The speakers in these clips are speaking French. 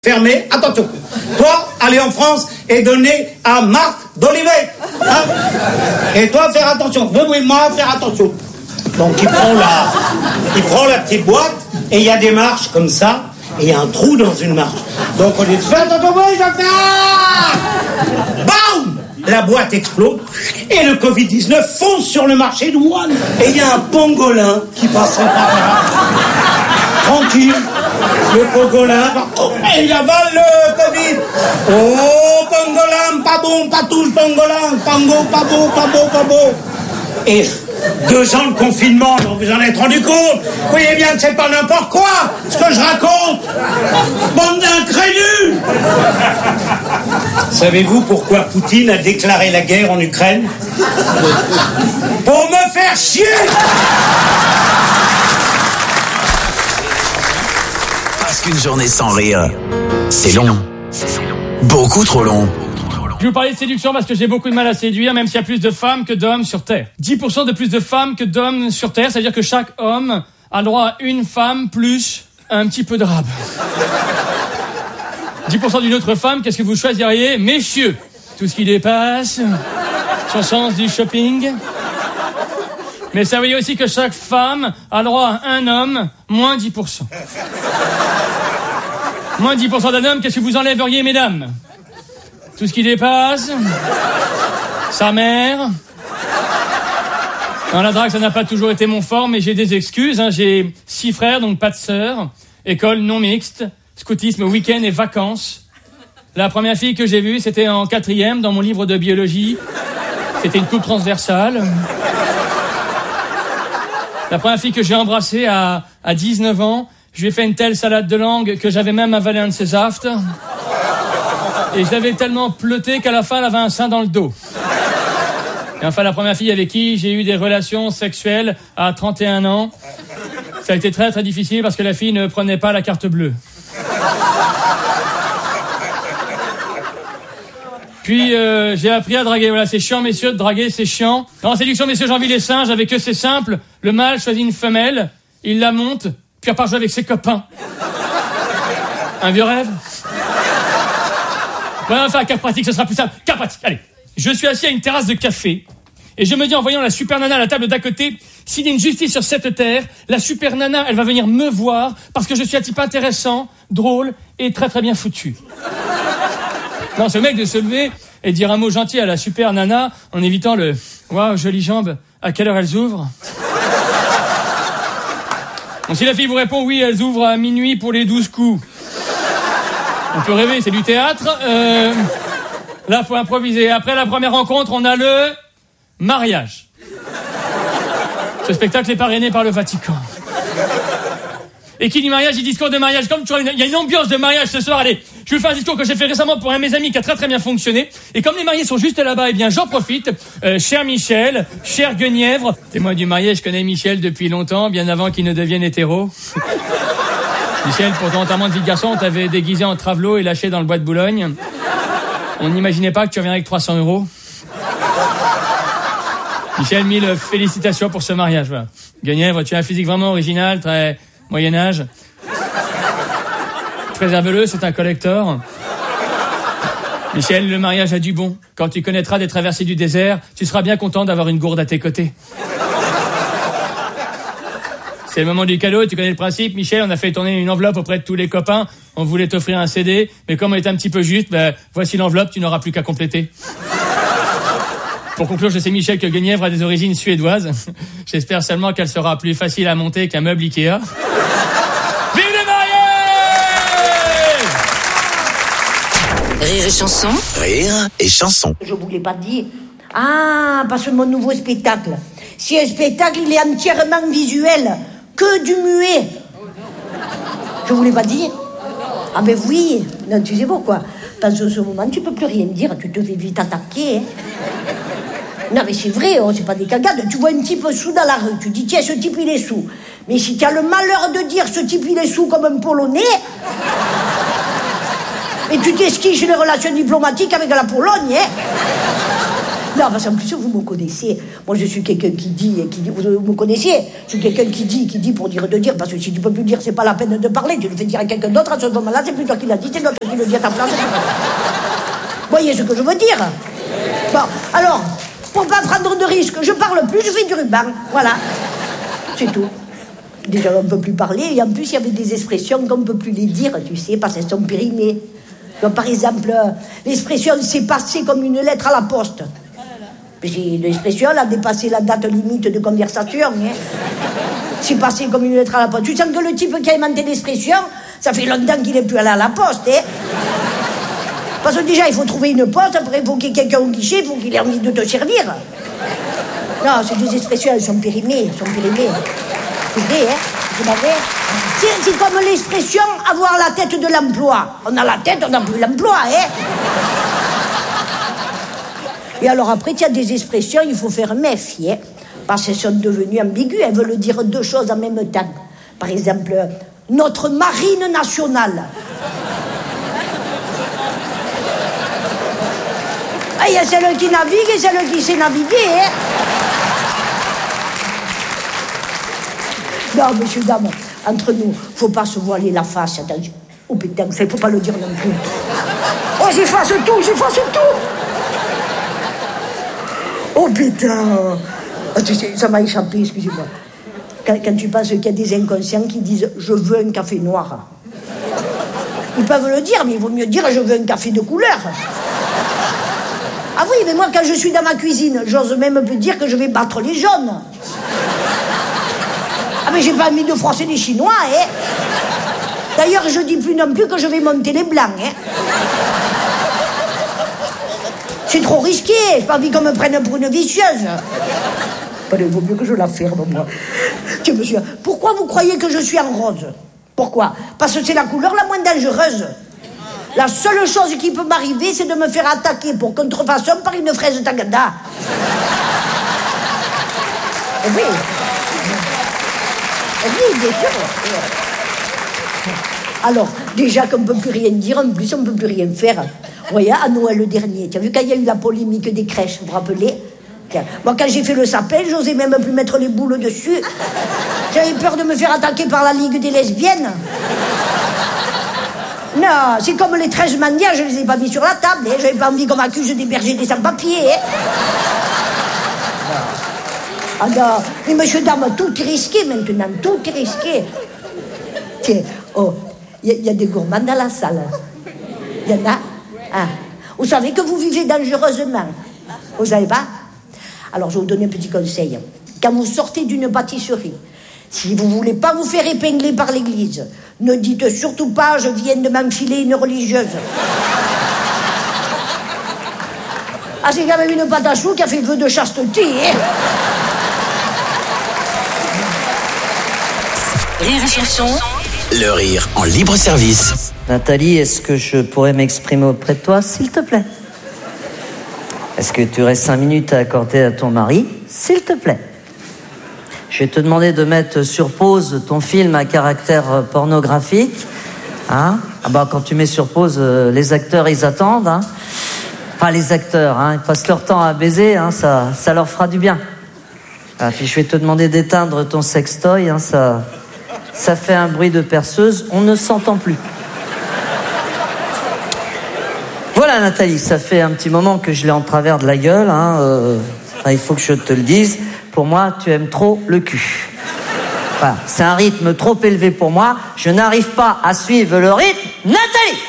Fermé, attention. Toi, aller en France et donner à Marc d'Olivet. Hein? Et toi, faire attention. Oui, moi, faire attention. Donc, il prend la petite boîte et il y a des marches comme ça et il y a un trou dans une marche. Donc, on dit, fais attention, oui, je fais. Bam! La boîte explose et le Covid-19 fonce sur le marché de Wuhan. Et il y a un pangolin qui passe par là. Tranquille. Le pangolin, et il avale le Covid. Oh, pangolin, pas bon, pas touche, pangolin. Pango, pas beau, pas beau, pas beau. Et 2 ans de confinement, donc vous en êtes rendu compte. Vous voyez bien que c'est pas n'importe quoi, ce que je raconte. Bande d'incrédules. Savez-vous pourquoi Poutine a déclaré la guerre en Ukraine? Pour me faire chier. Parce qu'une journée sans rire, c'est long. Beaucoup trop long. Je vais vous parler de séduction parce que j'ai beaucoup de mal à séduire, même s'il y a plus de femmes que d'hommes sur Terre. 10% de plus de femmes que d'hommes sur Terre, c'est-à-dire que chaque homme a le droit à une femme plus un petit peu de rab. 10% d'une autre femme, qu'est-ce que vous choisiriez? Messieurs, tout ce qui dépasse, son sens du shopping. Mais ça veut dire aussi que chaque femme a le droit à un homme, moins 10%. Moins 10% d'un homme, qu'est-ce que vous enlèveriez, mesdames? Tout ce qui dépasse, sa mère. Dans la drague, ça n'a pas toujours été mon fort, mais j'ai des excuses. Hein. J'ai 6 frères, donc pas de sœurs. École non mixte, scoutisme, week-end et vacances. La première fille que j'ai vue, c'était en 4e, dans mon livre de biologie. C'était une coupe transversale. La première fille que j'ai embrassée à 19 ans, je lui ai fait une telle salade de langue que j'avais même avalé un de ses aftes. Et je l'avais tellement pleuté qu'à la fin, elle avait un sein dans le dos. Et enfin, la première fille avec qui j'ai eu des relations sexuelles à 31 ans, ça a été très très difficile parce que la fille ne prenait pas la carte bleue. Puis j'ai appris à draguer. Voilà, c'est chiant, messieurs, de draguer, c'est chiant. En séduction, messieurs, j'ai envie les singes, avec eux, c'est simple. Le mâle choisit une femelle, il la monte, puis repart jouer avec ses copains. Un vieux rêve? Ouais, enfin, cas pratique, ce sera plus simple. Cas pratique, allez. Je suis assis à une terrasse de café, et je me dis, en voyant la super nana à la table d'à côté, s'il y a une justice sur cette terre, la super nana, elle va venir me voir, parce que je suis un type intéressant, drôle, et très très bien foutu. Non, ce mec de se lever et dire un mot gentil à la super nana, en évitant le « Waouh, jolies jambes, à quelle heure elles ouvrent ?» Bon, si la fille vous répond « Oui, elles ouvrent à minuit pour les 12 coups », on peut rêver, c'est du théâtre. Là, faut improviser. Après la première rencontre, on a le mariage. Ce spectacle est parrainé par le Vatican. Et qui dit mariage, dit discours de mariage. Comme tu vois, il y a une ambiance de mariage ce soir. Allez, je vais faire un discours que j'ai fait récemment pour un de mes amis qui a très très bien fonctionné. Et comme les mariés sont juste là-bas, eh bien, j'en profite. Cher Michel, cher Guenièvre. Témoin du marié, je connais Michel depuis longtemps, bien avant qu'il ne devienne hétéro. Michel, pour ton enterrement de vie de garçon, on t'avait déguisé en travelot et lâché dans le bois de Boulogne. On n'imaginait pas que tu reviendrais avec 300 €. Michel, 1000 félicitations pour ce mariage. Voilà. Guenièvre, tu as un physique vraiment original, très Moyen-Âge. Préserve-le, c'est un collector. Michel, le mariage a du bon. Quand tu connaîtras des traversées du désert, tu seras bien content d'avoir une gourde à tes côtés. C'est le moment du cadeau, tu connais le principe. Michel, on a fait tourner une enveloppe auprès de tous les copains. On voulait t'offrir un CD, mais comme on est un petit peu juste, voici l'enveloppe, tu n'auras plus qu'à compléter. Pour conclure, je sais, Michel, que Guenièvre a des origines suédoises. J'espère seulement qu'elle sera plus facile à monter qu'un meuble Ikea. Vive les mariés! Rire et chanson. Rire et chanson. Je voulais pas dire. Ah, parce que mon nouveau spectacle. Si un spectacle, il est entièrement visuel, que du muet. Je voulais pas dire. Ah ben oui, non, tu sais pourquoi? Parce que ce moment, tu peux plus rien dire, tu te fais vite attaquer. Hein. Non mais c'est vrai, oh, c'est pas des cagades. Tu vois un type sous dans la rue, tu dis tiens, ce type il est sous. Mais si tu as le malheur de dire ce type il est sous comme un Polonais, et tu t'esquiches les relations diplomatiques avec la Pologne, hein. Non, parce qu'en plus, vous me connaissez. Moi, je suis quelqu'un qui dit, vous me connaissez. Je suis quelqu'un qui dit pour dire de dire, parce que si tu peux plus dire, c'est pas la peine de parler. Tu le fais dire à quelqu'un d'autre, à ce moment-là, c'est plus toi qui l'as dit, c'est l'autre qui le dit à ta place. Vous voyez ce que je veux dire? Bon, alors, pour pas prendre de risques, je parle plus, je fais du ruban. Voilà. C'est tout. Déjà, on ne peut plus parler, et en plus, il y avait des expressions qu'on ne peut plus les dire, tu sais, parce qu'elles sont périmées. Donc, par exemple, l'expression « c'est passé comme une lettre à la poste ». L'expression, elle a dépassé la date limite de conversation. Hein. C'est passé comme une lettre à la poste. Tu sens que le type qui a inventé l'expression, ça fait longtemps qu'il n'est plus allé à la poste. Hein. Parce que déjà, il faut trouver une poste, après il faut qu'il y ait quelqu'un au guichet, il faut qu'il ait envie de te servir. Non, c'est des expressions, elles sont périmées, C'est vrai, hein, c'est pas vrai. C'est comme l'expression « avoir la tête de l'emploi ». On a la tête, on n'a plus l'emploi, hein. Et alors après, il y a des expressions, il faut faire méfier, hein, parce qu'elles sont devenues ambiguës, elles veulent dire deux choses en même temps. Par exemple, notre marine nationale. Ah, il y a celle qui navigue et celle qui sait naviguer, hein. Non, monsieur, dame, entre nous, faut pas se voiler la face. Attention. Oh putain, ça, faut pas le dire non plus. Oh, j'efface tout. Oh putain. Oh, tu sais, ça m'a échappé, excusez-moi. Quand tu penses qu'il y a des inconscients qui disent « je veux un café noir ». Ils peuvent le dire, mais il vaut mieux dire « je veux un café de couleur ». Ah oui, mais moi, quand je suis dans ma cuisine, j'ose même plus dire que je vais battre les jaunes. Ah mais j'ai pas envie de froisser les Chinois, hein. D'ailleurs, je dis plus non plus que je vais monter les blancs, hein. C'est trop risqué, j'ai pas envie qu'on me prenne pour une vicieuse. Il vaut mieux que je la ferme, moi. Tiens, monsieur, pourquoi vous croyez que je suis en rose? Pourquoi? Parce que c'est la couleur la moins dangereuse. La seule chose qui peut m'arriver, c'est de me faire attaquer pour contrefaçon par une fraise Tagada. Eh oui. Oui, bien sûr. Alors, déjà qu'on ne peut plus rien dire, en plus, on ne peut plus rien faire. Vous voyez, à Noël le dernier, tu as vu quand il y a eu la polémique des crèches, vous vous rappelez? Moi, quand j'ai fait le sapin, j'osais même plus mettre les boules dessus. J'avais peur de me faire attaquer par la Ligue des lesbiennes. Non, c'est comme les 13 mendiants, je les ai pas mis sur la table. Hein. J'avais pas envie qu'on m'accuse d'héberger des sans-papiers. Hein. Ah non, mais monsieur, dame, tout est risqué maintenant, tout est risqué. Tiens, oh, il y a des gourmands dans la salle. Il y en a. Ah. Vous savez que vous vivez dangereusement. Vous savez pas? Alors, je vais vous donner un petit conseil. Quand vous sortez d'une pâtisserie, si vous voulez pas vous faire épingler par l'église, ne dites surtout pas « je viens de m'enfiler une religieuse ». Ah, c'est quand même une pâte à choux qui a fait vœu de chasteté, hein. Rire et chanson. Le rire en libre service. Nathalie, est-ce que je pourrais m'exprimer auprès de toi, s'il te plaît? Est-ce que tu aurais 5 minutes à accorder à ton mari, s'il te plaît? Je vais te demander de mettre sur pause ton film à caractère pornographique. Hein? Ah bah, quand tu mets sur pause, les acteurs, ils attendent. Hein? Enfin, les acteurs, hein, ils passent leur temps à baiser, hein, ça leur fera du bien. Ah, puis je vais te demander d'éteindre ton sextoy, hein, ça fait un bruit de perceuse, on ne s'entend plus. Voilà, Nathalie, ça fait un petit moment que je l'ai en travers de la gueule. Hein, il faut que je te le dise. Pour moi, tu aimes trop le cul. Voilà, c'est un rythme trop élevé pour moi. Je n'arrive pas à suivre le rythme. Nathalie!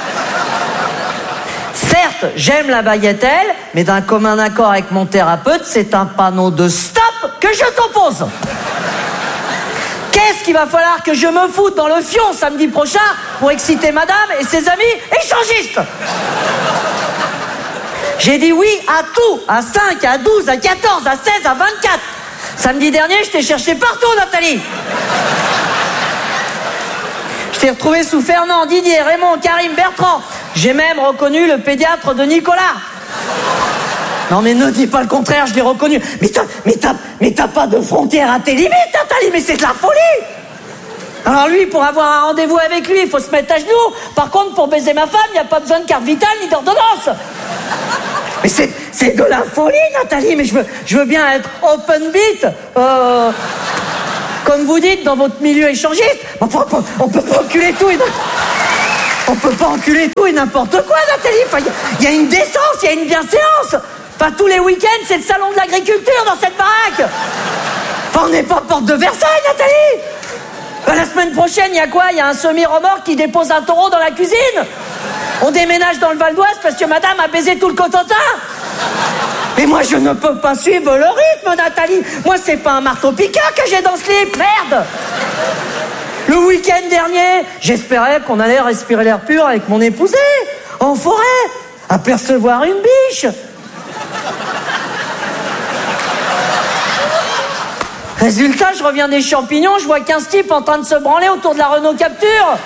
Certes, j'aime la bagatelle, mais d'un commun accord avec mon thérapeute, c'est un panneau de stop que je t'oppose. Qu'est-ce qu'il va falloir que je me foute dans le fion samedi prochain pour exciter madame et ses amis échangistes? J'ai dit oui à tout, à 5, à 12, à 14, à 16, à 24. Samedi dernier, je t'ai cherché partout, Nathalie. Je t'ai retrouvé sous Fernand, Didier, Raymond, Karim, Bertrand. J'ai même reconnu le pédiatre de Nicolas. Non mais ne dis pas le contraire, je l'ai reconnu. Mais t'as pas de frontière à tes limites, Nathalie, mais c'est de la folie. Alors lui, pour avoir un rendez-vous avec lui, il faut se mettre à genoux. Par contre, pour baiser ma femme, il n'y a pas besoin de carte vitale ni d'ordonnance. Mais c'est de la folie, Nathalie, mais je veux bien être open beat, comme vous dites dans votre milieu échangiste. Enfin, on peut pas enculer tout et on peut pas enculer tout et n'importe quoi, Nathalie. Enfin, il y a une décence, il y a une bienséance. Pas tous les week-ends, c'est le salon de l'agriculture dans cette baraque. Enfin, on n'est pas porte de Versailles, Nathalie. La semaine prochaine, il y a quoi? Il y a un semi-remorque qui dépose un taureau dans la cuisine. On déménage dans le Val d'Oise parce que madame a baisé tout le Cotentin. Mais moi, je ne peux pas suivre le rythme, Nathalie. Moi, c'est pas un marteau-piqueur que j'ai dans ce slip, merde. Le week-end dernier, j'espérais qu'on allait respirer l'air pur avec mon épousée, en forêt, apercevoir une biche. Résultat, je reviens des champignons, je vois 15 types en train de se branler autour de la Renault Capture.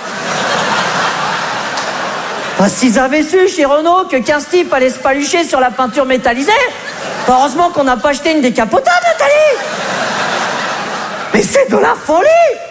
Enfin, s'ils avaient su chez Renault que 15 types allaient se palucher sur la peinture métallisée, heureusement qu'on n'a pas acheté une décapotable, Nathalie. Mais c'est de la folie.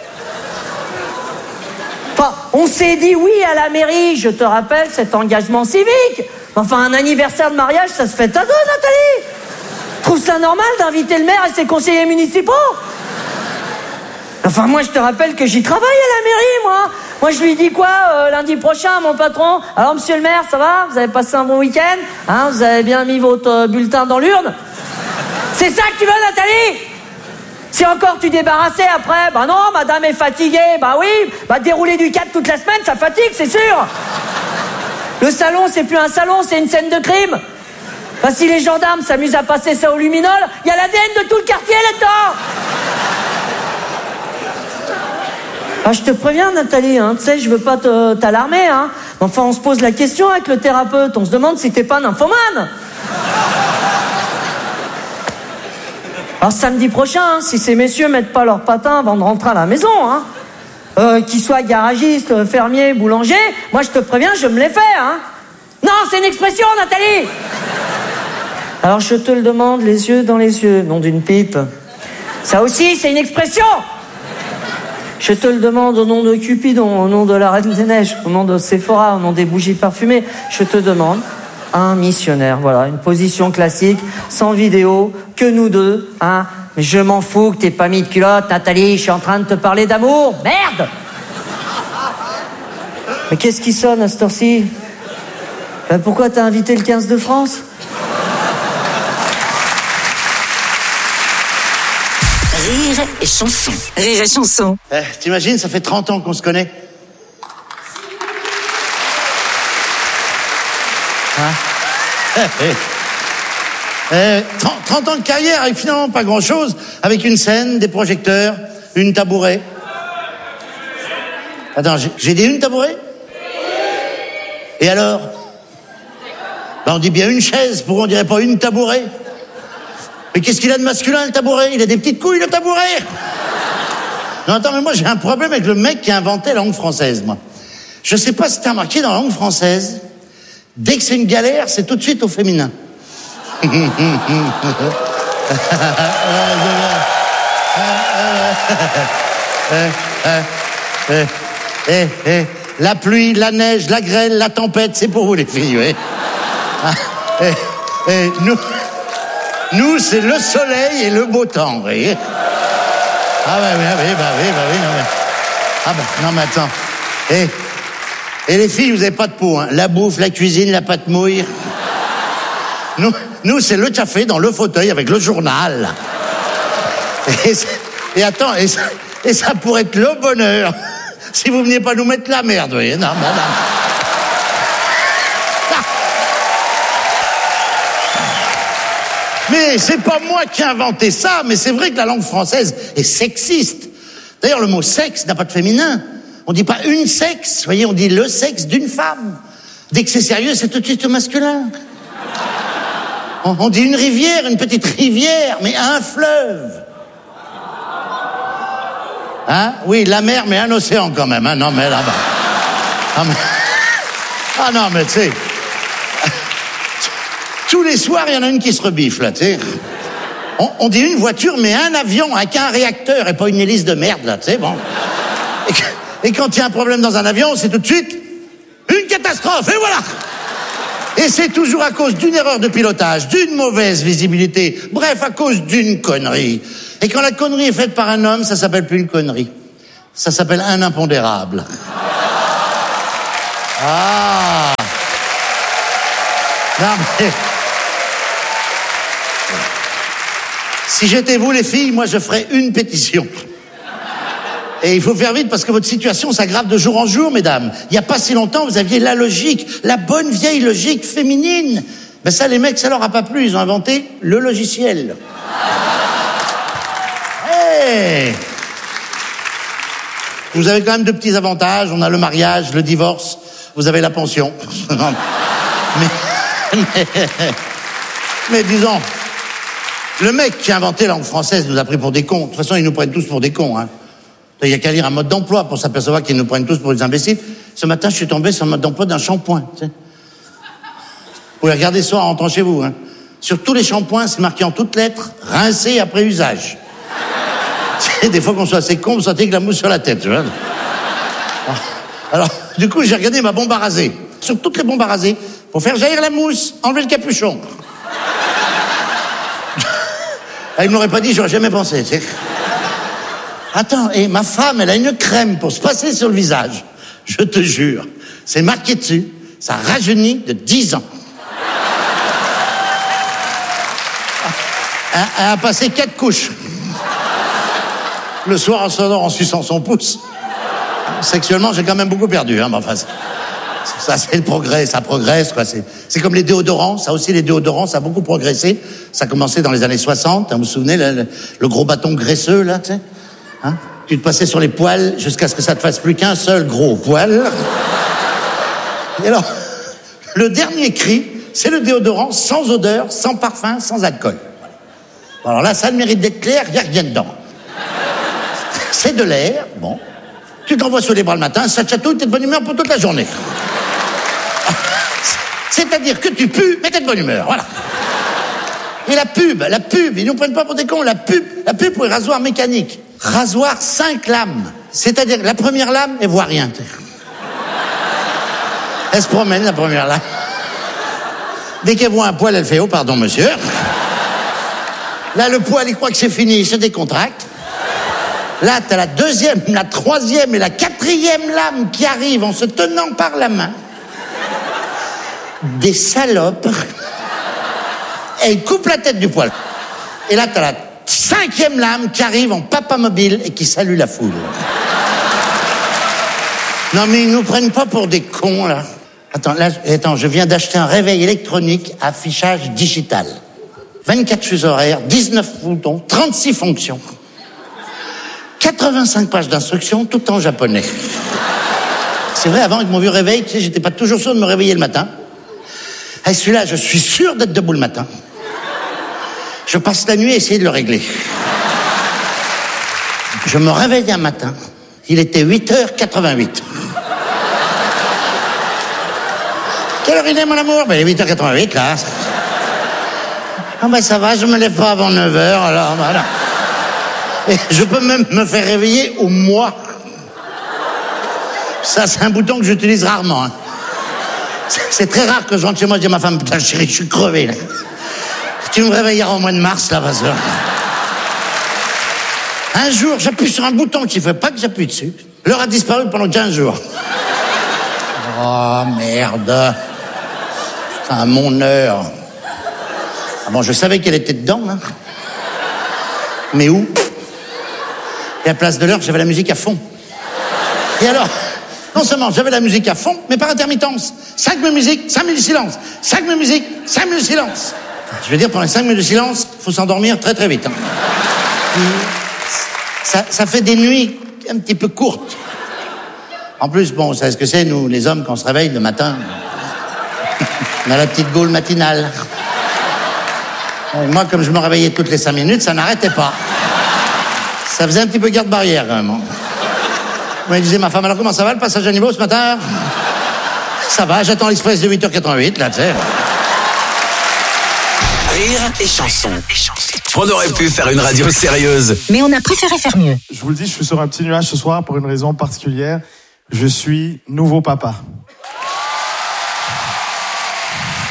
Enfin, on s'est dit oui à la mairie, je te rappelle cet engagement civique. Enfin, un anniversaire de mariage, ça se fait à deux, Nathalie. Trouve ça normal d'inviter le maire et ses conseillers municipaux? Enfin, moi, je te rappelle que j'y travaille à la mairie, moi. Moi, je lui dis quoi lundi prochain à mon patron? Alors, monsieur le maire, ça va? Vous avez passé un bon week-end? Hein, vous avez bien mis votre bulletin dans l'urne? C'est ça que tu veux, Nathalie? Si encore tu débarrassais après, bah non, madame est fatiguée, bah oui, bah dérouler du cap toute la semaine, ça fatigue, c'est sûr. Le salon, c'est plus un salon, c'est une scène de crime. Bah, si les gendarmes s'amusent à passer ça au luminol, il y a l'ADN de tout le quartier là-dedans. Ah, je te préviens, Nathalie, hein, tu sais, je veux pas t'alarmer, hein. Enfin, on se pose la question avec le thérapeute, on se demande si t'es pas nymphomane. Alors, samedi prochain, hein, si ces messieurs mettent pas leurs patins avant de rentrer à la maison, hein, qu'ils soient garagistes, fermiers, boulangers, moi, je te préviens, je me les fais, hein. Non, c'est une expression, Nathalie. Alors, je te le demande, les yeux dans les yeux, nom d'une pipe. Ça aussi, c'est une expression. Je te le demande au nom de Cupidon, au nom de la Reine des Neiges, au nom de Sephora, au nom des bougies parfumées. Je te demande un missionnaire, voilà, une position classique, sans vidéo, que nous deux, hein. Mais je m'en fous que t'aies pas mis de culotte, Nathalie, je suis en train de te parler d'amour. Merde. Mais qu'est-ce qui sonne à cette heure-ci? Ben, pourquoi t'as invité le 15 de France? Rire et chanson. Rire et chanson. T'imagines, ça fait 30 ans qu'on se connaît. Hein? 30 ans de carrière avec finalement pas grand-chose, avec une scène, des projecteurs, une tabouret. Attends, j'ai dit une tabouret? Et alors? Ben, on dit bien une chaise, pourquoi on dirait pas une tabouret? Mais qu'est-ce qu'il a de masculin, le tabouret? Il a des petites couilles, le tabouret. Non, attends, mais moi, j'ai un problème avec le mec qui a inventé la langue française, moi. Je sais pas si t'as remarqué, dans la langue française, dès que c'est une galère, c'est tout de suite au féminin. La pluie, la neige, la grêle, la tempête, c'est pour vous, les filles, oui. Nous, c'est le soleil et le beau temps, vous voyez. Ah bah oui, non mais... Ah bah, non mais attends. Et les filles, vous avez pas de peau, hein. La bouffe, la cuisine, la pâte mouille. Nous, c'est le café dans le fauteuil avec le journal. Et attends, et ça pourrait être le bonheur si vous veniez pas nous mettre la merde, vous voyez. Non, madame. Mais c'est pas moi qui ai inventé ça, mais c'est vrai que la langue française est sexiste. D'ailleurs, le mot sexe n'a pas de féminin. On dit pas une sexe, vous voyez, on dit le sexe d'une femme. Dès que c'est sérieux, c'est tout de suite au masculin. On dit une rivière, une petite rivière, mais un fleuve. Hein? Oui, la mer, mais un océan quand même. Hein? Non, mais là-bas. Ah non, mais tu sais... Tous les soirs, il y en a une qui se rebiffe, là, tu sais. On dit une voiture, mais un avion avec un réacteur et pas une hélice de merde, là, tu sais, bon. Et quand il y a un problème dans un avion, c'est tout de suite une catastrophe, et voilà. Et c'est toujours à cause d'une erreur de pilotage, d'une mauvaise visibilité, bref, à cause d'une connerie. Et quand la connerie est faite par un homme, ça s'appelle plus une connerie. Ça s'appelle un impondérable. Ah. Non, mais... Si j'étais vous, les filles, moi, je ferais une pétition. Et il faut faire vite parce que votre situation s'aggrave de jour en jour, mesdames. Il n'y a pas si longtemps, vous aviez la logique, la bonne vieille logique féminine. Ben ça, les mecs, ça leur a pas plu. Ils ont inventé le logiciel. Hey. Vous avez quand même de petits avantages. On a le mariage, le divorce. Vous avez la pension. mais disons, le mec qui a inventé la langue française nous a pris pour des cons. De toute façon, ils nous prennent tous pour des cons, hein. Il n'y a qu'à lire un mode d'emploi pour s'apercevoir qu'ils nous prennent tous pour des imbéciles. Ce matin, je suis tombé sur le mode d'emploi d'un shampoing. Tu sais. Vous pouvez regarder ce soir en rentrant chez vous. Hein. Sur tous les shampoings, c'est marqué en toutes lettres, rincé après usage. Des fois qu'on soit assez con, vous sentez que la mousse sur la tête. Tu vois. Alors, du coup, j'ai regardé ma bombe à raser. Sur toutes les bombes à raser, pour faire jaillir la mousse, enlever le capuchon. Il me l'aurait pas dit, j'aurais jamais pensé. Tu sais. Attends, et ma femme, elle a une crème pour se passer sur le visage. Je te jure, c'est marqué dessus, ça rajeunit de 10 ans. Elle a passé 4 couches. Le soir, elle s'endort en suçant son pouce. Sexuellement, j'ai quand même beaucoup perdu. Hein, mais enfin, ça, c'est le progrès, ça progresse. Quoi. C'est comme les déodorants, ça aussi, les déodorants, ça a beaucoup progressé. Ça a commencé dans les années 60, hein, vous vous souvenez, le gros bâton graisseux, là, tu sais. Hein? Tu te passais sur les poils jusqu'à ce que ça te fasse plus qu'un seul gros poil. Et alors, le dernier cri, c'est le déodorant sans odeur, sans parfum, sans alcool. Alors là, ça a le mérite d'être clair, il n'y a rien dedans. C'est de l'air, bon. Tu t'envoies sur les bras le matin, ça te chatouille, t'es de bonne humeur pour toute la journée. C'est-à-dire que tu pues, mais t'es de bonne humeur, voilà. Et la pub, ils nous prennent pas pour des cons, la pub pour les rasoirs mécaniques. Rasoir 5 lames. C'est-à-dire que la première lame, elle voit rien. Elle se promène, la première lame. Dès qu'elle voit un poil, elle fait « Oh, pardon, monsieur ». Là, le poil, il croit que c'est fini, il se décontracte. Là, t'as la deuxième, la troisième et la quatrième lame qui arrivent en se tenant par la main. Des salopes. Elles coupent la tête du poil. Et là, t'as la 5e lame qui arrive en papa mobile et qui salue la foule. Non, mais ils nous prennent pas pour des cons, là. Attends, je viens d'acheter un réveil électronique à affichage digital. 24 fuseaux horaires, 19 boutons, 36 fonctions. 85 pages d'instructions, tout en japonais. C'est vrai, avant, avec mon vieux réveil, tu sais, j'étais pas toujours sûr de me réveiller le matin. Et celui-là, je suis sûr d'être debout le matin. Je passe la nuit à essayer de le régler. Je me réveille un matin. Il était 8h88. Quelle heure il est, mon amour? Ben, il est 8h88, là. Ah ben, ça va, je me lève pas avant 9h, alors voilà. Et je peux même me faire réveiller au mois. Ça, c'est un bouton que j'utilise rarement. Hein. C'est très rare que je rentre chez moi et je dis à ma femme, putain, chérie, je suis crevé, là. Tu me réveilleras au mois de mars, là, parce que... Un jour, j'appuie sur un bouton qu'il ne faut pas que j'appuie dessus. L'heure a disparu pendant 15 jours. Oh, merde. Putain, mon heure. Ah bon, je savais qu'elle était dedans, hein. Mais où? Et à la place de l'heure, j'avais la musique à fond. Et alors, non seulement j'avais la musique à fond, mais par intermittence. 5 minutes de musique, 5 minutes de silence. 5 minutes de musique, 5 minutes de silence. Je veux dire, pendant les 5 minutes de silence, il faut s'endormir très très vite. Hein. Ça fait des nuits un petit peu courtes. En plus, bon, vous savez ce que c'est, nous, les hommes, quand on se réveille le matin, on a la petite gaule matinale. Et moi, comme je me réveillais toutes les 5 minutes, ça n'arrêtait pas. Ça faisait un petit peu garde-barrière, quand même. Moi, je disais, ma femme, alors comment ça va, le passage à niveau ce matin? Ça va, j'attends l'express de 8h88, là, tu sais. Rire et chanson. On aurait pu faire une radio sérieuse. Mais on a préféré faire mieux. Je vous le dis, je suis sur un petit nuage ce soir pour une raison particulière. Je suis nouveau papa.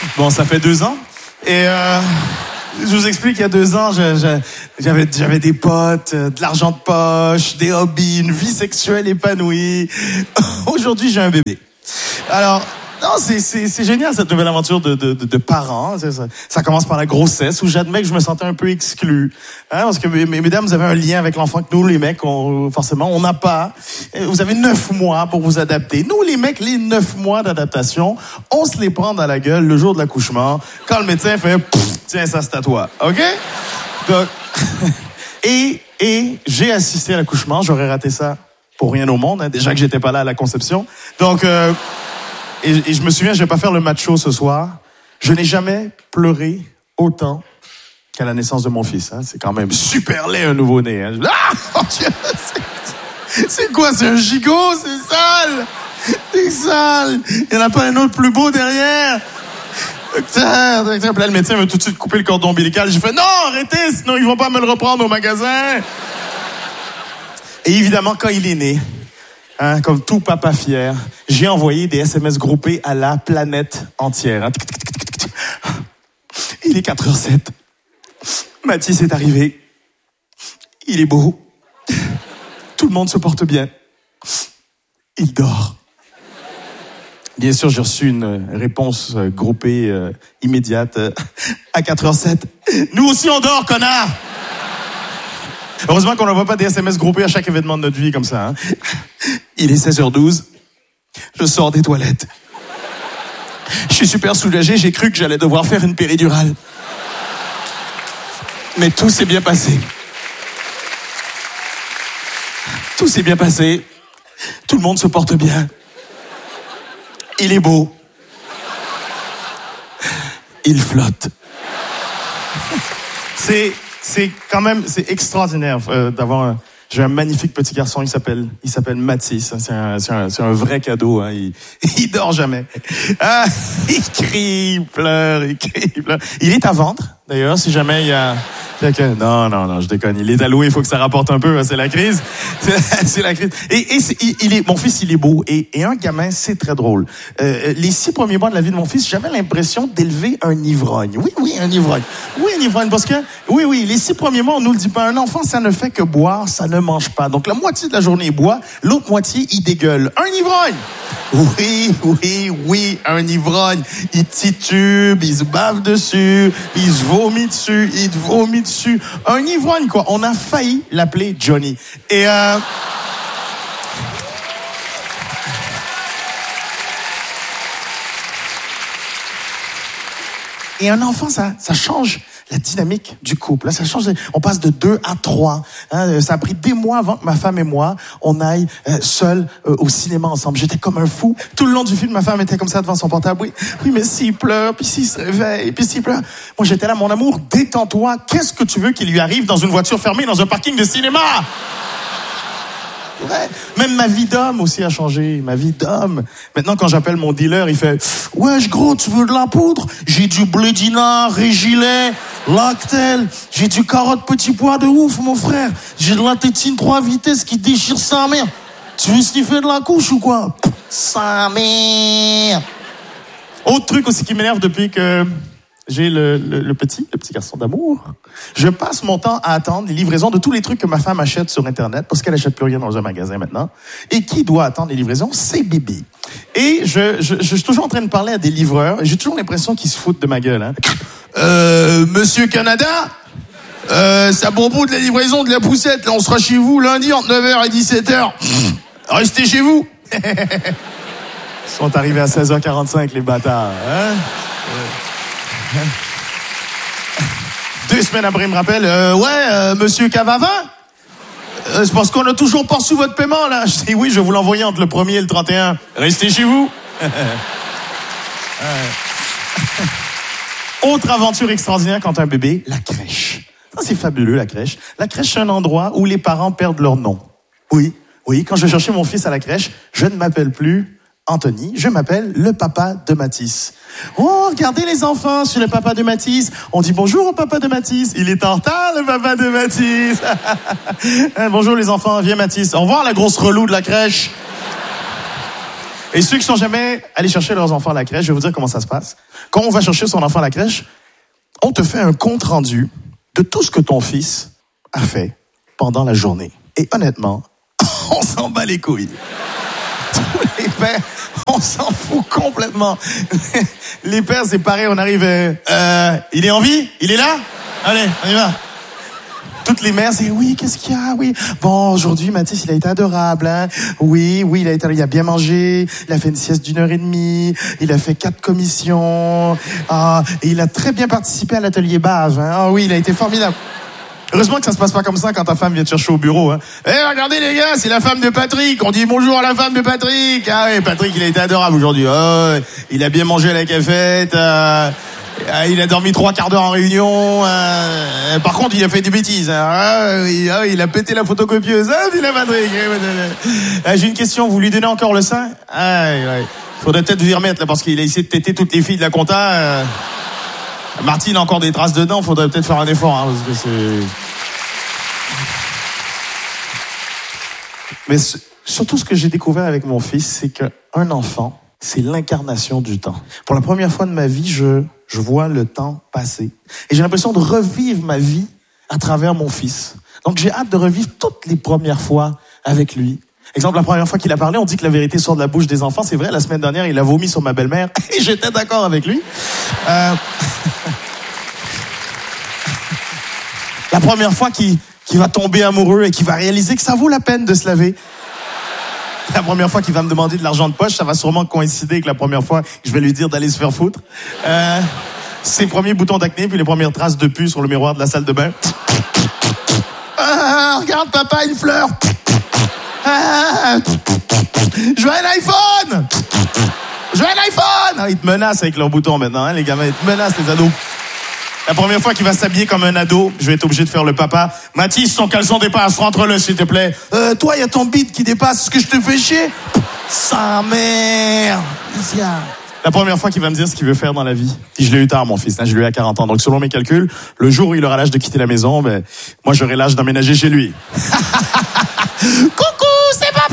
Bon, ça fait 2 ans. Et je vous explique, il y a 2 ans, j'avais des potes, de l'argent de poche, des hobbies, une vie sexuelle épanouie. Aujourd'hui, j'ai un bébé. Alors, non, c'est génial cette nouvelle aventure de parents. Ça commence par la grossesse où j'admets que je me sentais un peu exclu. Hein, parce que mesdames, vous avez un lien avec l'enfant que nous, les mecs, forcément, on n'a pas. Vous avez 9 mois pour vous adapter. Nous, les mecs, les 9 mois d'adaptation, on se les prend dans la gueule le jour de l'accouchement quand le médecin fait « Tiens, ça c'est à toi. » OK? Donc, et j'ai assisté à l'accouchement. J'aurais raté ça pour rien au monde. Hein, déjà que j'étais pas là à la conception. Donc... Et je me souviens, je vais pas faire le macho ce soir. Je n'ai jamais pleuré autant qu'à la naissance de mon fils. Hein. C'est quand même super laid, un nouveau-né. Hein. Ah, mon Dieu, c'est quoi? C'est un gigot? C'est sale! C'est sale! Il n'y en a pas un autre plus beau derrière? Docteur, là, le médecin veut tout de suite couper le cordon ombilical. J'ai fait, non, arrêtez, sinon ils vont pas me le reprendre au magasin. Et évidemment, quand il est né, hein, comme tout papa fier, j'ai envoyé des SMS groupés à la planète entière. Hein. Il est 4h07. Mathis est arrivé. Il est beau. Tout le monde se porte bien. Il dort. Bien sûr, j'ai reçu une réponse groupée immédiate à 4h07. Nous aussi, on dort, connard! Heureusement qu'on n'envoie pas des SMS groupés à chaque événement de notre vie comme ça. Hein. Il est 16h12. Je sors des toilettes. Je suis super soulagé. J'ai cru que j'allais devoir faire une péridurale. Mais tout s'est bien passé. Tout s'est bien passé. Tout le monde se porte bien. Il est beau. Il flotte. C'est quand même, c'est extraordinaire d'avoir j'ai un magnifique petit garçon, il s'appelle Mathis. C'est un vrai cadeau. Hein. Il dort jamais. Ah, il crie, il pleure. Il est à vendre, d'ailleurs, si jamais il y a... Non, je déconne. Il est alloué, il faut que ça rapporte un peu. Hein, c'est la crise. C'est la crise. Mon fils, il est beau. Et un gamin, c'est très drôle. Les 6 premiers mois de la vie de mon fils, j'avais l'impression d'élever un ivrogne. Oui, un ivrogne. Oui, un ivrogne. Parce que, oui, les 6 premiers mois, on nous le dit pas. Un enfant, ça ne fait que boire, ça ne mange pas. Donc, la moitié de la journée, il boit. L'autre moitié, il dégueule. Un ivrogne! Oui, un ivrogne. Il titube, il se bave dessus, il se vomit dessus, il te vomit dessus. Un ivrogne, quoi. On a failli l'appeler Johnny. Et un enfant, ça change la dynamique du couple. Là, ça change. On passe de 2 à 3. Hein, ça a pris des mois avant que ma femme et moi, on aille seuls au cinéma ensemble. J'étais comme un fou. Tout le long du film, ma femme était comme ça devant son portable. Oui, mais s'il pleure, puis s'il se réveille, puis s'il pleure. Moi, j'étais là, mon amour, détends-toi. Qu'est-ce que tu veux qu'il lui arrive dans une voiture fermée, dans un parking de cinéma? Ouais. Même ma vie d'homme aussi a changé. Ma vie d'homme. Maintenant, quand j'appelle mon dealer, il fait « Wesh, gros, tu veux de la poudre? J'ai du Blédina, Régilet, Lactel. J'ai du carotte petit pois de ouf, mon frère. J'ai de la tétine 3 vitesses qui déchire sa mère. Tu veux sniffer de la couche ou quoi? Sa mère! » Autre truc aussi qui m'énerve depuis que j'ai le petit garçon d'amour. Je passe mon temps à attendre les livraisons de tous les trucs que ma femme achète sur Internet, parce qu'elle achète plus rien dans un magasin maintenant. Et qui doit attendre les livraisons? C'est Bibi. Et je suis toujours en train de parler à des livreurs, et j'ai toujours l'impression qu'ils se foutent de ma gueule. Hein. Monsieur Canada, c'est à propos de la livraison de la poussette. Là, on sera chez vous lundi entre 9h et 17h. Restez chez vous. Ils sont arrivés à 16h45, les bâtards. Hein? 2 semaines après, il me rappelle, monsieur Cavavin, c'est parce qu'on a toujours pas reçu votre paiement, là. Je dis, oui, je vais vous l'envoyer entre le 1er et le 31. Restez chez vous. Autre aventure extraordinaire quand un bébé, la crèche. Ça, c'est fabuleux, la crèche. La crèche, c'est un endroit où les parents perdent leur nom. Oui, quand je cherchais mon fils à la crèche, je ne m'appelle plus Anthony, je m'appelle le papa de Mathis. Oh, regardez les enfants sur le papa de Mathis. On dit bonjour au papa de Mathis. Il est en retard, le papa de Mathis. Bonjour les enfants, viens Mathis. Au revoir la grosse relou de la crèche. Et ceux qui sont jamais allés chercher leurs enfants à la crèche, je vais vous dire comment ça se passe. Quand on va chercher son enfant à la crèche, on te fait un compte rendu de tout ce que ton fils a fait pendant la journée. Et honnêtement, on s'en bat les couilles. Tous les pères, on s'en fout complètement. Les pères, c'est pareil, on arrive... il est en vie? Il est là? Allez, on y va. Toutes les mères, c'est oui, qu'est-ce qu'il y a? Oui. Bon, aujourd'hui, Mathis, il a été adorable, hein. Oui, il a bien mangé. Il a fait une sieste d'1h30. Il a fait 4 commissions. Ah, et il a très bien participé à l'atelier bave, hein. Ah oui, il a été formidable. Heureusement que ça se passe pas comme ça quand ta femme vient te chercher au bureau, hein. Regardez les gars, c'est la femme de Patrick. On dit bonjour à la femme de Patrick. Ah oui, Patrick, il a été adorable aujourd'hui. Oh, il a bien mangé à la cafette. Il a dormi 3 quarts d'heure en réunion. Par contre, il a fait des bêtises. Il a pété la photocopieuse. Vilain Patrick. J'ai une question. Vous lui donnez encore le sein? Faudrait peut-être vous y remettre là, parce qu'il a essayé de téter toutes les filles de la compta. Martine a encore des traces dedans. Faudrait peut-être faire un effort, hein, parce que c'est. Mais surtout, ce que j'ai découvert avec mon fils, c'est qu'un enfant, c'est l'incarnation du temps. Pour la première fois de ma vie, je vois le temps passer. Et j'ai l'impression de revivre ma vie à travers mon fils. Donc j'ai hâte de revivre toutes les premières fois avec lui. Exemple, la première fois qu'il a parlé, on dit que la vérité sort de la bouche des enfants. C'est vrai, la semaine dernière, il a vomi sur ma belle-mère et j'étais d'accord avec lui. La première fois qu'il va tomber amoureux et qu'il va réaliser que ça vaut la peine de se laver. La première fois qu'il va me demander de l'argent de poche, ça va sûrement coïncider avec la première fois que je vais lui dire d'aller se faire foutre. Ses premiers boutons d'acné, puis les premières traces de pu sur le miroir de la salle de bain. Regarde papa, une fleur. Je veux un iPhone. Je veux un iPhone. Ils te menacent avec leurs boutons maintenant, hein, les gamins. Ils te menacent, les ados. La première fois qu'il va s'habiller comme un ado, je vais être obligé de faire le papa. Mathis, ton caleçon dépasse, rentre-le s'il te plaît. Toi, il y a ton bide qui dépasse, est-ce que je te fais chier? Sa mère. La première fois qu'il va me dire ce qu'il veut faire dans la vie. Puis je l'ai eu tard, mon fils, hein, je l'ai eu à 40 ans. Donc selon mes calculs, le jour où il aura l'âge de quitter la maison, moi j'aurai l'âge d'emménager chez lui. Coucou, c'est papa.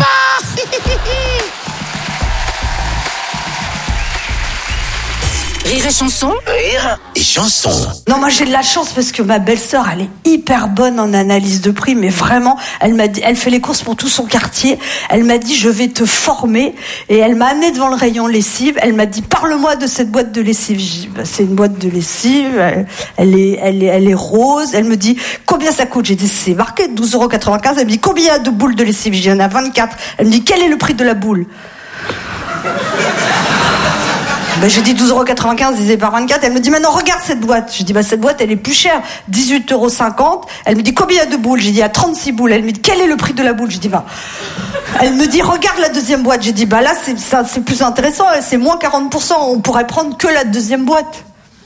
Rire et chanson. Rire et chanson. Non, moi j'ai de la chance parce que ma belle-sœur, elle est hyper bonne en analyse de prix, mais vraiment, elle m'a dit, elle fait les courses pour tout son quartier. Elle m'a dit, je vais te former, et elle m'a amené devant le rayon lessive. Elle m'a dit, parle-moi de cette boîte de lessive. J'ai dit, c'est une boîte de lessive. Elle est rose. Elle me dit, combien ça coûte? J'ai dit, c'est marqué 12,95 €. Elle me dit, combien il y a de boules de lessive? J'ai dit, il y en a 24. Elle me dit, quel est le prix de la boule? J'ai dit 12,95 €, disait par 24. Elle me dit, maintenant regarde cette boîte. Je dis, cette boîte, elle est plus chère, 18,50 €. Elle me dit, combien il y a de boules? J'ai dit, il y a 36 boules. Elle me dit, quel est le prix de la boule? Je dis, Elle me dit, regarde la deuxième boîte. J'ai dit, là, c'est plus intéressant, c'est moins 40%. On pourrait prendre que la deuxième boîte.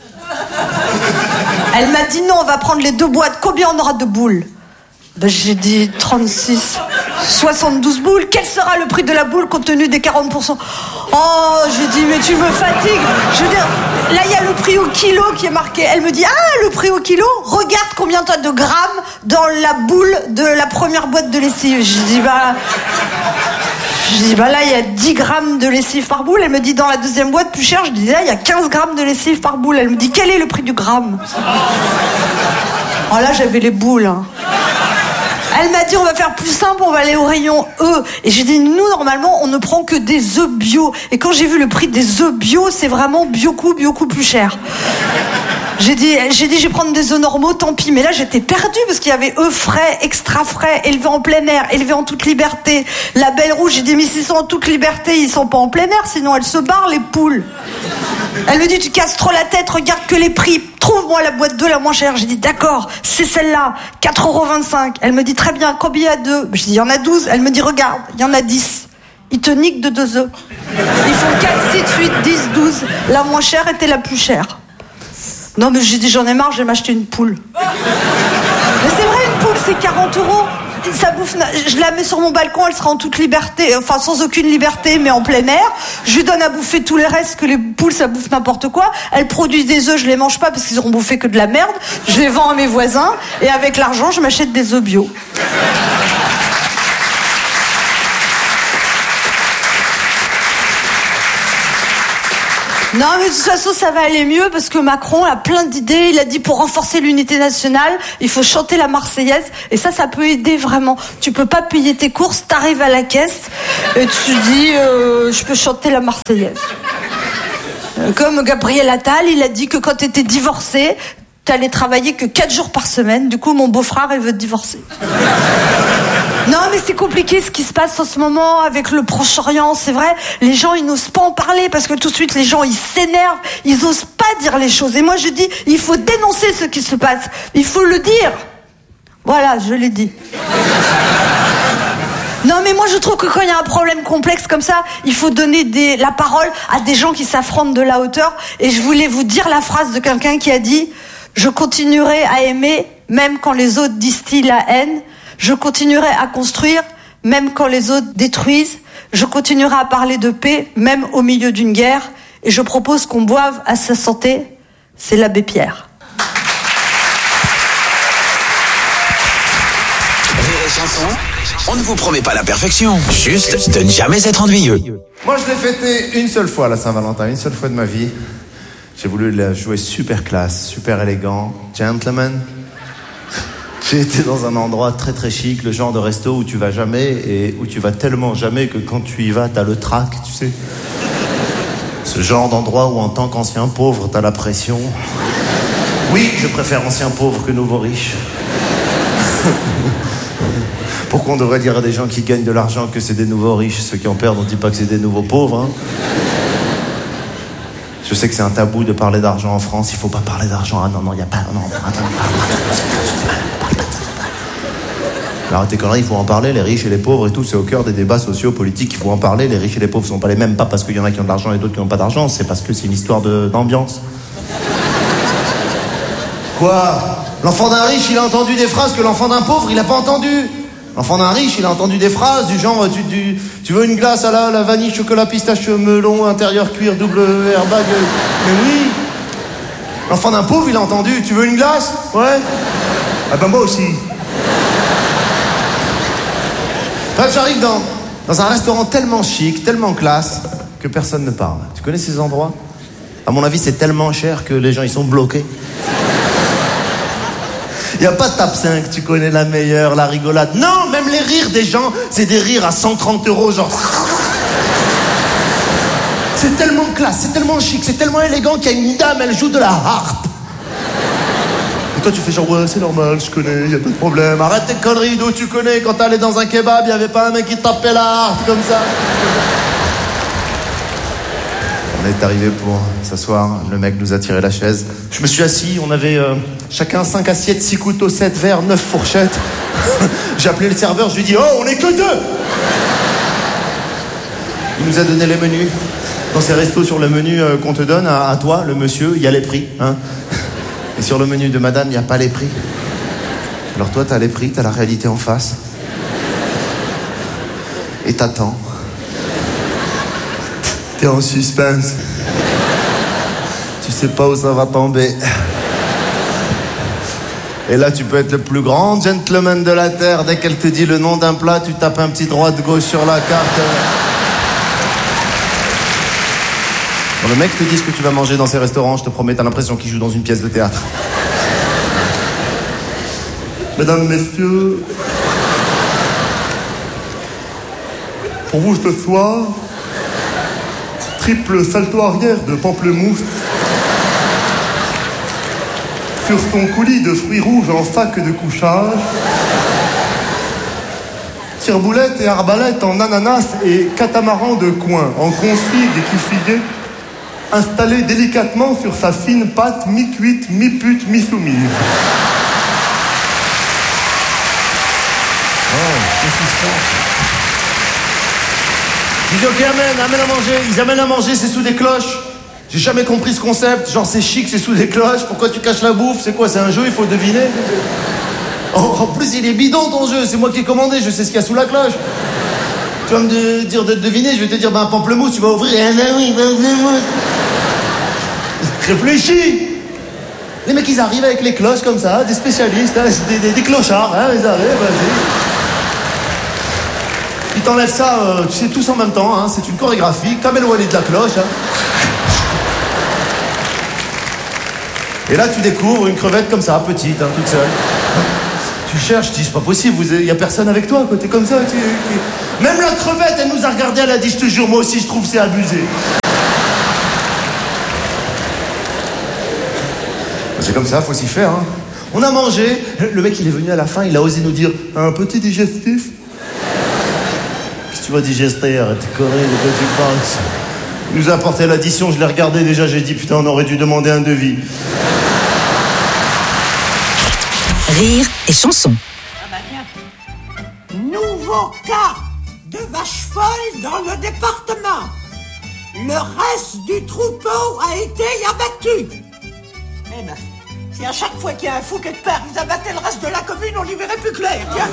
Elle m'a dit, non, on va prendre les 2 boîtes. Combien on aura de boules? J'ai dit 36, 72 boules. Quel sera le prix de la boule compte tenu des 40%? Oh, j'ai dit, mais tu me fatigues. Je veux dire, là, il y a le prix au kilo qui est marqué. Elle me dit, le prix au kilo? Regarde combien tu as de grammes dans la boule de la première boîte de lessive. Je dis, là, il y a 10 grammes de lessive par boule. Elle me dit, dans la deuxième boîte plus chère, je dis, là, il y a 15 grammes de lessive par boule. Elle me dit, quel est le prix du gramme? Oh, là, j'avais les boules, hein. Elle m'a dit, on va faire plus simple, on va aller au rayon œufs. Et j'ai dit, nous, normalement, on ne prend que des œufs bio. Et quand j'ai vu le prix des œufs bio, c'est vraiment beaucoup plus cher. J'ai dit, je vais prendre des œufs normaux, tant pis. Mais là, j'étais perdue parce qu'il y avait œufs frais, extra frais, élevés en plein air, élevés en toute liberté. La Belle Rouge, j'ai dit, mais s'ils sont en toute liberté, ils sont pas en plein air, sinon elles se barrent, les poules. Elle me dit, tu casses trop la tête, regarde que les prix. Trouve-moi la boîte d'œufs la moins chère. J'ai dit, d'accord, c'est celle-là, 4,25 €. Elle me dit, très bien, combien il y a d'œufs? Je dis, il y en a 12. Elle me dit, regarde, il y en a 10. Ils te niquent de 2 œufs. Ils font 4, 6, 8, 10, 12. La moins chère était la plus chère. Non, mais j'ai dit, j'en ai marre, je vais m'acheter une poule. Mais c'est vrai, une poule, c'est 40 €. Ça bouffe, je la mets sur mon balcon, elle sera en toute liberté, enfin sans aucune liberté, mais en plein air. Je lui donne à bouffer tous les restes, que les poules ça bouffe n'importe quoi. Elles produisent des œufs, je les mange pas parce qu'ils auront bouffé que de la merde. Je les vends à mes voisins et avec l'argent, je m'achète des œufs bio. Non, mais de toute façon, ça va aller mieux parce que Macron a plein d'idées. Il a dit pour renforcer l'unité nationale, il faut chanter la Marseillaise. Et ça peut aider vraiment. Tu peux pas payer tes courses, t'arrives à la caisse et tu dis, je peux chanter la Marseillaise. Comme Gabriel Attal, il a dit que quand t'étais divorcé, t'allais travailler que 4 jours par semaine. Du coup, mon beau-frère, il veut te divorcer. Non, mais c'est compliqué ce qui se passe en ce moment avec le Proche-Orient, c'est vrai. Les gens, ils n'osent pas en parler parce que tout de suite, les gens, ils s'énervent. Ils osent pas dire les choses. Et moi, je dis, il faut dénoncer ce qui se passe. Il faut le dire. Voilà, je l'ai dit. Non, mais moi, je trouve que quand il y a un problème complexe comme ça, il faut donner la parole à des gens qui s'affrontent de la hauteur. Et je voulais vous dire la phrase de quelqu'un qui a dit « Je continuerai à aimer, même quand les autres distillent la haine. Je continuerai à construire, même quand les autres détruisent. Je continuerai à parler de paix, même au milieu d'une guerre. Et je propose qu'on boive à sa santé. C'est l'abbé Pierre. » Rire et chanson, on ne vous promet pas la perfection, juste de ne jamais être ennuyeux. Moi, je l'ai fêté une seule fois, la Saint-Valentin, une seule fois de ma vie. J'ai voulu la jouer super classe, super élégant, gentleman. J'ai été dans un endroit très très chic, le genre de resto où tu vas jamais et où tu vas tellement jamais que quand tu y vas, t'as le trac, tu sais. Ce genre d'endroit où en tant qu'ancien pauvre, t'as la pression. Oui, je préfère ancien pauvre que nouveau riche. Pourquoi on devrait dire à des gens qui gagnent de l'argent que c'est des nouveaux riches? Ceux qui en perdent, on dit pas que c'est des nouveaux pauvres, hein. Je sais que c'est un tabou de parler d'argent en France. Il faut pas parler d'argent. Ah non, il y a pas... Non, attends, alors tes conneries, il faut en parler. Les riches et les pauvres et tout, c'est au cœur des débats sociaux, politiques. Il faut en parler. Les riches et les pauvres sont pas les mêmes. Pas parce qu'il y en a qui ont de l'argent et d'autres qui n'ont pas d'argent. C'est parce que c'est une histoire d'ambiance. Quoi? L'enfant d'un riche, il a entendu des phrases que l'enfant d'un pauvre, il a pas entendu. L'enfant d'un riche, il a entendu des phrases du genre tu veux une glace à la vanille, chocolat, pistache, melon, intérieur, cuir, double airbag. Mais oui. L'enfant d'un pauvre, il a entendu tu veux une glace? Ouais. Ah ben moi aussi. Bref, j'arrive dans un restaurant tellement chic, tellement classe, que personne ne parle. Tu connais ces endroits? À mon avis, c'est tellement cher que les gens, ils sont bloqués. Il n'y a pas de tape 5, tu connais la meilleure, la rigolade. Non, même les rires des gens, c'est des rires à 130 €, genre... C'est tellement classe, c'est tellement chic, c'est tellement élégant qu'il y a une dame, elle joue de la harpe. Et toi, tu fais genre, ouais, c'est normal, je connais, y a pas de problème. Arrête tes conneries, d'où tu connais. Quand t'allais dans un kebab, y avait pas un mec qui tapait la harpe comme ça. On est arrivé pour s'asseoir, le mec nous a tiré la chaise. Je me suis assis, on avait chacun 5 assiettes, 6 couteaux, 7 verres, 9 fourchettes. J'ai appelé le serveur, je lui ai dit « Oh, on est que 2 !» Il nous a donné les menus. Dans ces restos, sur le menu qu'on te donne, à toi, le monsieur, il y a les prix. Hein. Et sur le menu de madame, il n'y a pas les prix. Alors toi, t'as les prix, t'as la réalité en face. Et t'attends. T'es en suspense. Tu sais pas où ça va tomber. Et là, tu peux être le plus grand gentleman de la Terre. Dès qu'elle te dit le nom d'un plat, tu tapes un petit droite-gauche sur la carte. Quand le mec te dit ce que tu vas manger dans ces restaurants, je te promets, t'as l'impression qu'il joue dans une pièce de théâtre. Mesdames, messieurs, pour vous ce soir, triple salto arrière de pamplemousse sur son coulis de fruits rouges en sac de couchage, tire-boulette et arbalète en ananas et catamaran de coin en configue et qui installé délicatement sur sa fine pâte mi-cuite, mi-pute, mi-soumise. Oh, qu'est-ce qui se passe? Je dis ok, amène à manger. Ils amènent à manger, c'est sous des cloches. J'ai jamais compris ce concept. Genre c'est chic, c'est sous des cloches. Pourquoi tu caches la bouffe? C'est quoi? C'est un jeu, il faut deviner. En plus, il est bidon ton jeu. C'est moi qui ai commandé, je sais ce qu'il y a sous la cloche. Tu vas me dire de deviner, je vais te dire un pamplemousse, tu vas ouvrir. Eh ben oui, pamplemousse. Réfléchis. Les mecs, ils arrivent avec les cloches comme ça, des spécialistes, hein, des clochards, hein, ils arrivent, vas-y. Ils t'enlèvent ça, tu sais, tous en même temps, hein, c'est une chorégraphie, comme Kamel Wally de la cloche. Hein. Et là, tu découvres une crevette comme ça, petite, hein, toute seule. Tu cherches, tu dis, c'est pas possible, il y a personne avec toi, quoi, t'es comme ça. Même la crevette, elle nous a regardé, elle a dit, je te jure, moi aussi, je trouve c'est abusé. C'est comme ça, faut s'y faire, hein. On a mangé, le mec, il est venu à la fin, il a osé nous dire, un petit digestif. Qu'est-ce que tu vas digester, arrête tes conneries, de quoi tu parles? Il nous a apporté l'addition, je l'ai regardé déjà, j'ai dit, putain, on aurait dû demander un devis. Rire et chanson. Nouveau cas de vache folle dans le département. Le reste du troupeau a été abattu. Eh ben, si à chaque fois qu'il y a un fou quelque part, ils abattaient le reste de la commune, on y verrait plus clair, tiens.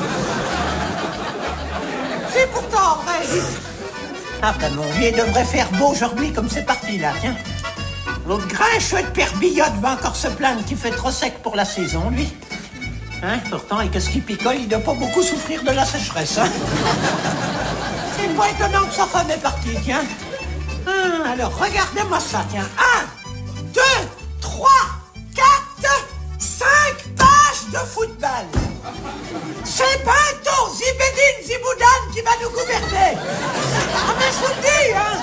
C'est pourtant vrai. Ah ben mon vieux, devrait faire beau aujourd'hui comme c'est parti là, tiens. L'autre grincheux de Père Billotte va encore se plaindre qu'il fait trop sec pour la saison, lui. Hein, pourtant, et qu'est-ce qu'il picole, il doit pas beaucoup souffrir de la sécheresse, hein. C'est pas étonnant que sa femme est partie, tiens. Alors, regardez-moi ça, tiens. 1, 2, 3, 4, 5 pages de football. C'est bientôt Zibedine Ziboudan qui va nous gouverner. Ah, mais je vous le dis, hein.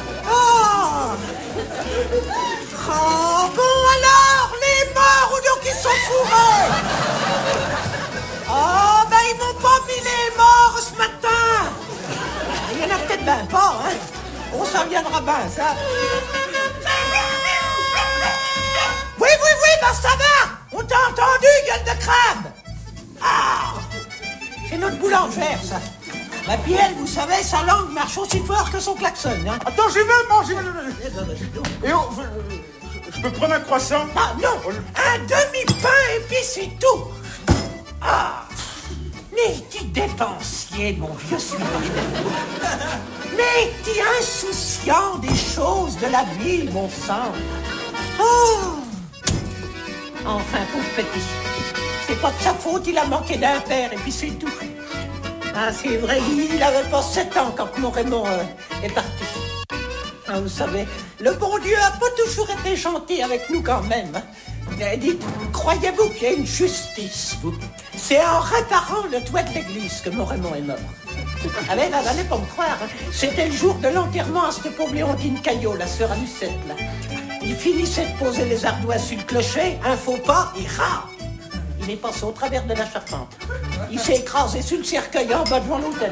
Oh, bon alors, les morts ou donc ils sont fourrés. Oh, ben ils m'ont pas mis les morts ce matin. Il y en a peut-être ben pas, hein. On s'en viendra ben, ça. Oui, ben ça va. On t'a entendu, gueule de crabe. Ah, c'est notre boulangère, ça. La puis elle, vous savez, sa langue marche aussi fort que son klaxon, hein. Attends, j'y vais, manger. Et oh, je peux prendre un croissant? Ah non, un demi-pain et puis c'est tout. Ah, mais t'es dépensier, mon vieux suivant. Mais t'es insouciant des choses de la vie, mon sang. Oh. Enfin, pauvre petit, c'est pas de sa faute, il a manqué d'un père et puis c'est tout. Ah, c'est vrai, il avait pas 7 ans quand mon Raymond est parti. Ah, vous savez, le bon Dieu a pas toujours été gentil avec nous quand même. Dites, croyez-vous qu'il y a une justice, vous? C'est en réparant le toit de l'église que mon Raymond est mort. Ah ben, n'allez pas me croire, hein. C'était le jour de l'enterrement à cette pauvre Léontine Caillot, la sœur à Lucette, là. Il finissait de poser les ardoises sur le clocher, un faux pas, il rare. Il est passé au travers de la charpente. Il s'est écrasé sur le cercueil en bas devant l'hôtel.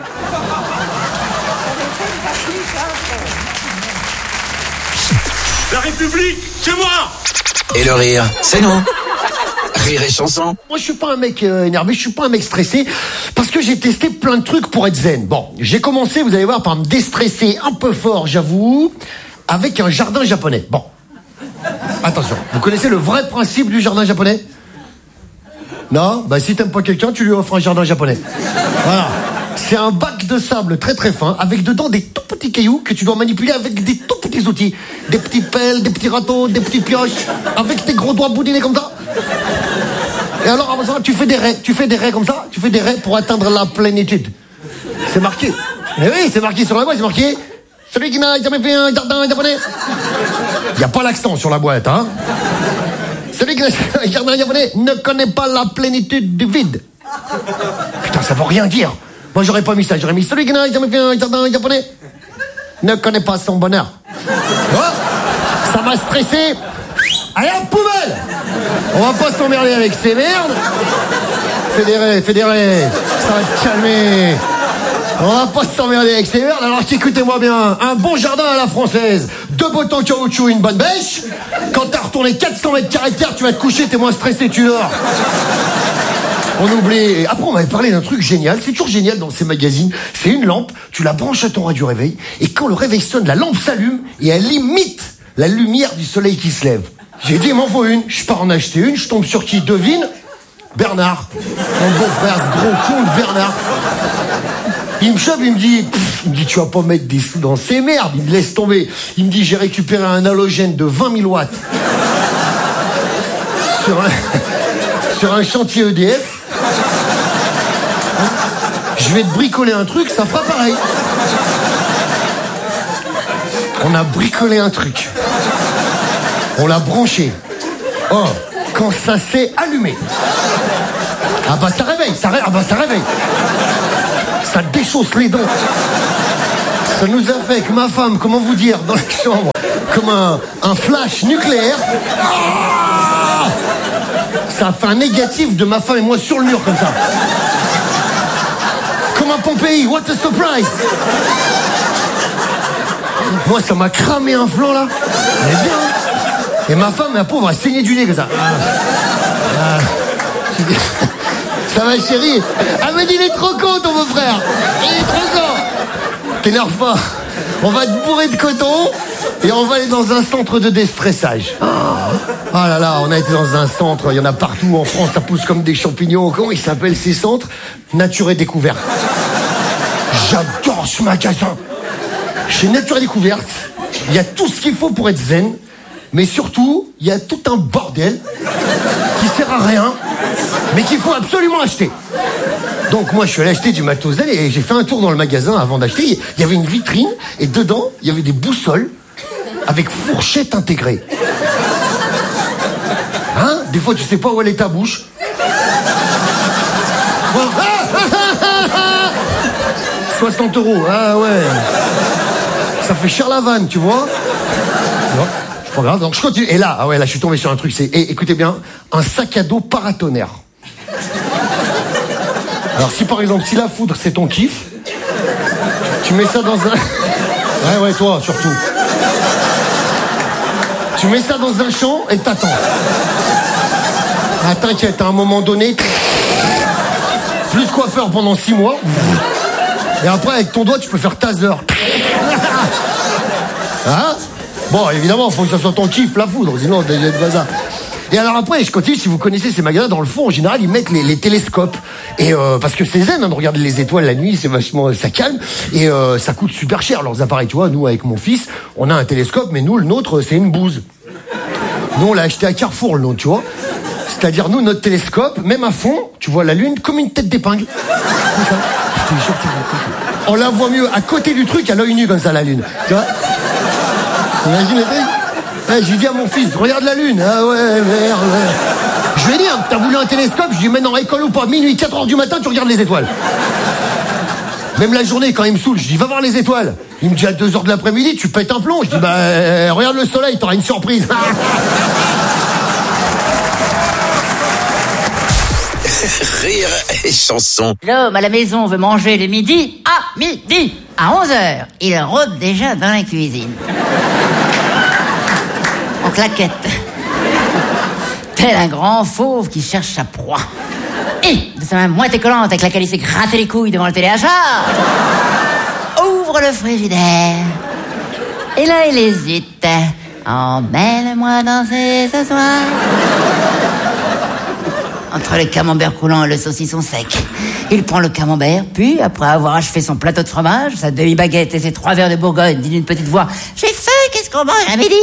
La République, c'est moi. Et le rire, c'est nous. Rire et chanson. Moi, je suis pas un mec énervé, je suis pas un mec stressé, parce que j'ai testé plein de trucs pour être zen. Bon, j'ai commencé, vous allez voir, par me déstresser un peu fort, j'avoue, avec un jardin japonais. Bon, attention, vous connaissez le vrai principe du jardin japonais ? Non ? Bah si t'aimes pas quelqu'un, tu lui offres un jardin japonais. Voilà. C'est un bac de sable très très fin, avec dedans des tout petits cailloux que tu dois manipuler avec des tout petits outils. Des petits pelles, des petits râteaux, des petites pioches, avec tes gros doigts boudinés comme ça. Et alors, avant ça, tu fais des raies comme ça, tu fais des raies pour atteindre la plénitude. C'est marqué. Mais oui, c'est marqué sur la boîte, c'est marqué « Celui qui n'a jamais fait un jardin japonais ». Il n'y a pas l'accent sur la boîte, hein. Celui qui n'a fait un jardin japonais ne connaît pas la plénitude du vide. Putain, ça veut rien dire. Moi, j'aurais pas mis ça, j'aurais mis « Celui qui n'a jamais fait un jardin japonais ne connaît pas son bonheur ». Oh, ça m'a stressé. Allez, à la poubelle. On va pas s'emmerder avec ces merdes. Fédéré, ça va te calmer. On va pas s'emmerder avec ces merdes. Alors écoutez-moi bien, un bon jardin à la française, 2 bottes en caoutchouc, une bonne bêche. Quand t'as retourné 400 mètres carrés de terre, tu vas te coucher, t'es moins stressé, tu dors. On oublie. Après, on m'avait parlé d'un truc génial. C'est toujours génial dans ces magazines. C'est une lampe, tu la branches à ton radio réveil, et quand le réveil sonne, la lampe s'allume et elle imite la lumière du soleil qui se lève. J'ai dit, il m'en faut une. Je pars en acheter une. Je tombe sur qui? Devine? Bernard. Mon beau-frère, ce gros con de Bernard. Il me chope, il me dit, tu vas pas mettre des sous dans ces merdes. Il me laisse tomber. Il me dit, j'ai récupéré un halogène de 20 000 watts. Sur un chantier EDF. Je vais te bricoler un truc, ça fera pareil. On a bricolé un truc. On l'a branché. Oh, quand ça s'est allumé. Ah bah ça réveille, ça réveille. Ça déchausse les dents. Ça nous a fait avec ma femme, comment vous dire, dans la chambre, comme un flash nucléaire. Ah, ça a fait un négatif de ma femme et moi sur le mur comme ça. Comme un Pompéi, what a surprise. Moi ça m'a cramé un flanc là. Mais bien. Et ma femme, la pauvre, a saigné du nez comme ça. Ça va chérie. Elle me dit il est trop con ton beau-frère. Il est trop con. T'énerve pas. On va te bourrer de coton et on va aller dans un centre de déstressage. Oh là là, on a été dans un centre, il y en a partout en France, ça pousse comme des champignons. Comment ils s'appellent ces centres? Nature et Découverte. J'adore ce magasin. Chez Nature et Découverte, il y a tout ce qu'il faut pour être zen, mais surtout, il y a tout un bordel qui sert à rien, mais qu'il faut absolument acheter. Donc moi je suis allé acheter du matos zen et j'ai fait un tour dans le magasin avant d'acheter. Il y avait une vitrine et dedans il y avait des boussoles avec fourchette intégrée. Hein? Des fois tu sais pas où elle est ta bouche. Bon. 60 €, ah ouais. Ça fait cher la vanne, tu vois. Non, c'est pas grave, donc je continue. Et là, ah ouais, là je suis tombé sur un truc, c'est, écoutez bien, un sac à dos paratonnerre. Alors si par exemple, si la foudre c'est ton kiff, tu mets ça dans un... Ouais, toi surtout. Tu mets ça dans un champ et t'attends. Ah t'inquiète, à un moment donné, plus de coiffeur pendant 6 mois. Et après avec ton doigt tu peux faire taser. Hein? Bon évidemment, faut que ça soit ton kiff la foudre, sinon il y a de bazar. Et alors après, je continue, si vous connaissez ces magasins, dans le fond, en général, ils mettent les télescopes. Et parce que c'est zen, hein, de regarder les étoiles la nuit, c'est vachement, ça calme. Et ça coûte super cher, leurs appareils. Tu vois, nous, avec mon fils, on a un télescope, mais nous, le nôtre, c'est une bouse. Nous, on l'a acheté à Carrefour, le nôtre, tu vois. C'est-à-dire, nous, notre télescope, même à fond, tu vois la Lune comme une tête d'épingle. Comme ça. Je te jure, on la voit mieux à côté du truc, à l'œil nu, comme ça, la Lune. Tu vois? Imagine le truc. J'ai dit à mon fils, regarde la lune. Ah ouais, merde. Ouais. Je lui ai dit, t'as voulu un télescope? Je lui ai dit, maintenant, école ou pas, minuit, 4h du matin, tu regardes les étoiles. Même la journée, quand il me saoule, je dis, va voir les étoiles. Il me dit, à 2h de l'après-midi, tu pètes un plomb. Je dis, regarde le soleil, t'auras une surprise. Rire et chanson. L'homme à la maison veut manger le midi à midi. À 11h, il rôde déjà dans la cuisine. En claquette. Tel un grand fauve qui cherche sa proie. Et de sa main moite et collante avec laquelle il s'est gratté les couilles devant le téléachat, ouvre le frigidaire. Et là, il hésite. Emmène-moi danser ce soir. Entre le camembert coulant et le saucisson sec, il prend le camembert, puis, après avoir achevé son plateau de fromage, sa demi-baguette et ses 3 verres de Bourgogne, dit d'une petite voix, « J'ai faim, qu'est-ce qu'on mange à midi ?»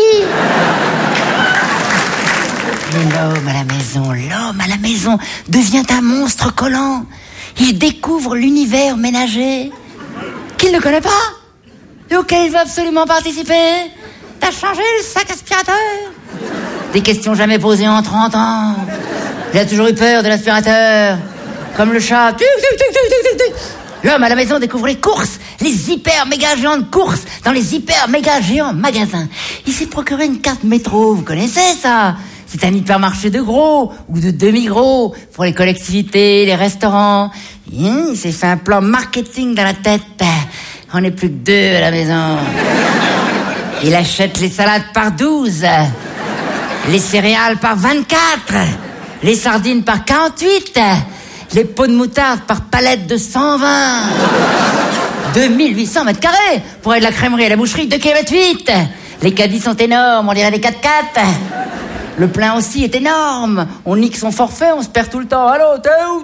L'homme à la maison devient un monstre collant. Il découvre l'univers ménager qu'il ne connaît pas et auquel il veut absolument participer. T'as changé le sac aspirateur? Des questions jamais posées en 30 ans. Il a toujours eu peur de l'aspirateur. Comme le chat. L'homme à la maison découvre les courses. Les hyper méga géantes courses dans les hyper méga géants magasins. Il s'est procuré une carte métro. Vous connaissez ça? C'est un hypermarché de gros ou de demi-gros pour les collectivités, les restaurants. Il s'est fait un plan marketing dans la tête. On n'est plus que 2 à la maison. Il achète les salades par 12, les céréales par 24, les sardines par 48, les pots de moutarde par palette de 120. 2800 mètres carrés pour aller de la crèmerie à la boucherie, 2,8 km. Les caddies sont énormes, on dirait des 4x4. Le plein aussi est énorme. On nique son forfait, on se perd tout le temps. Allô, t'es où?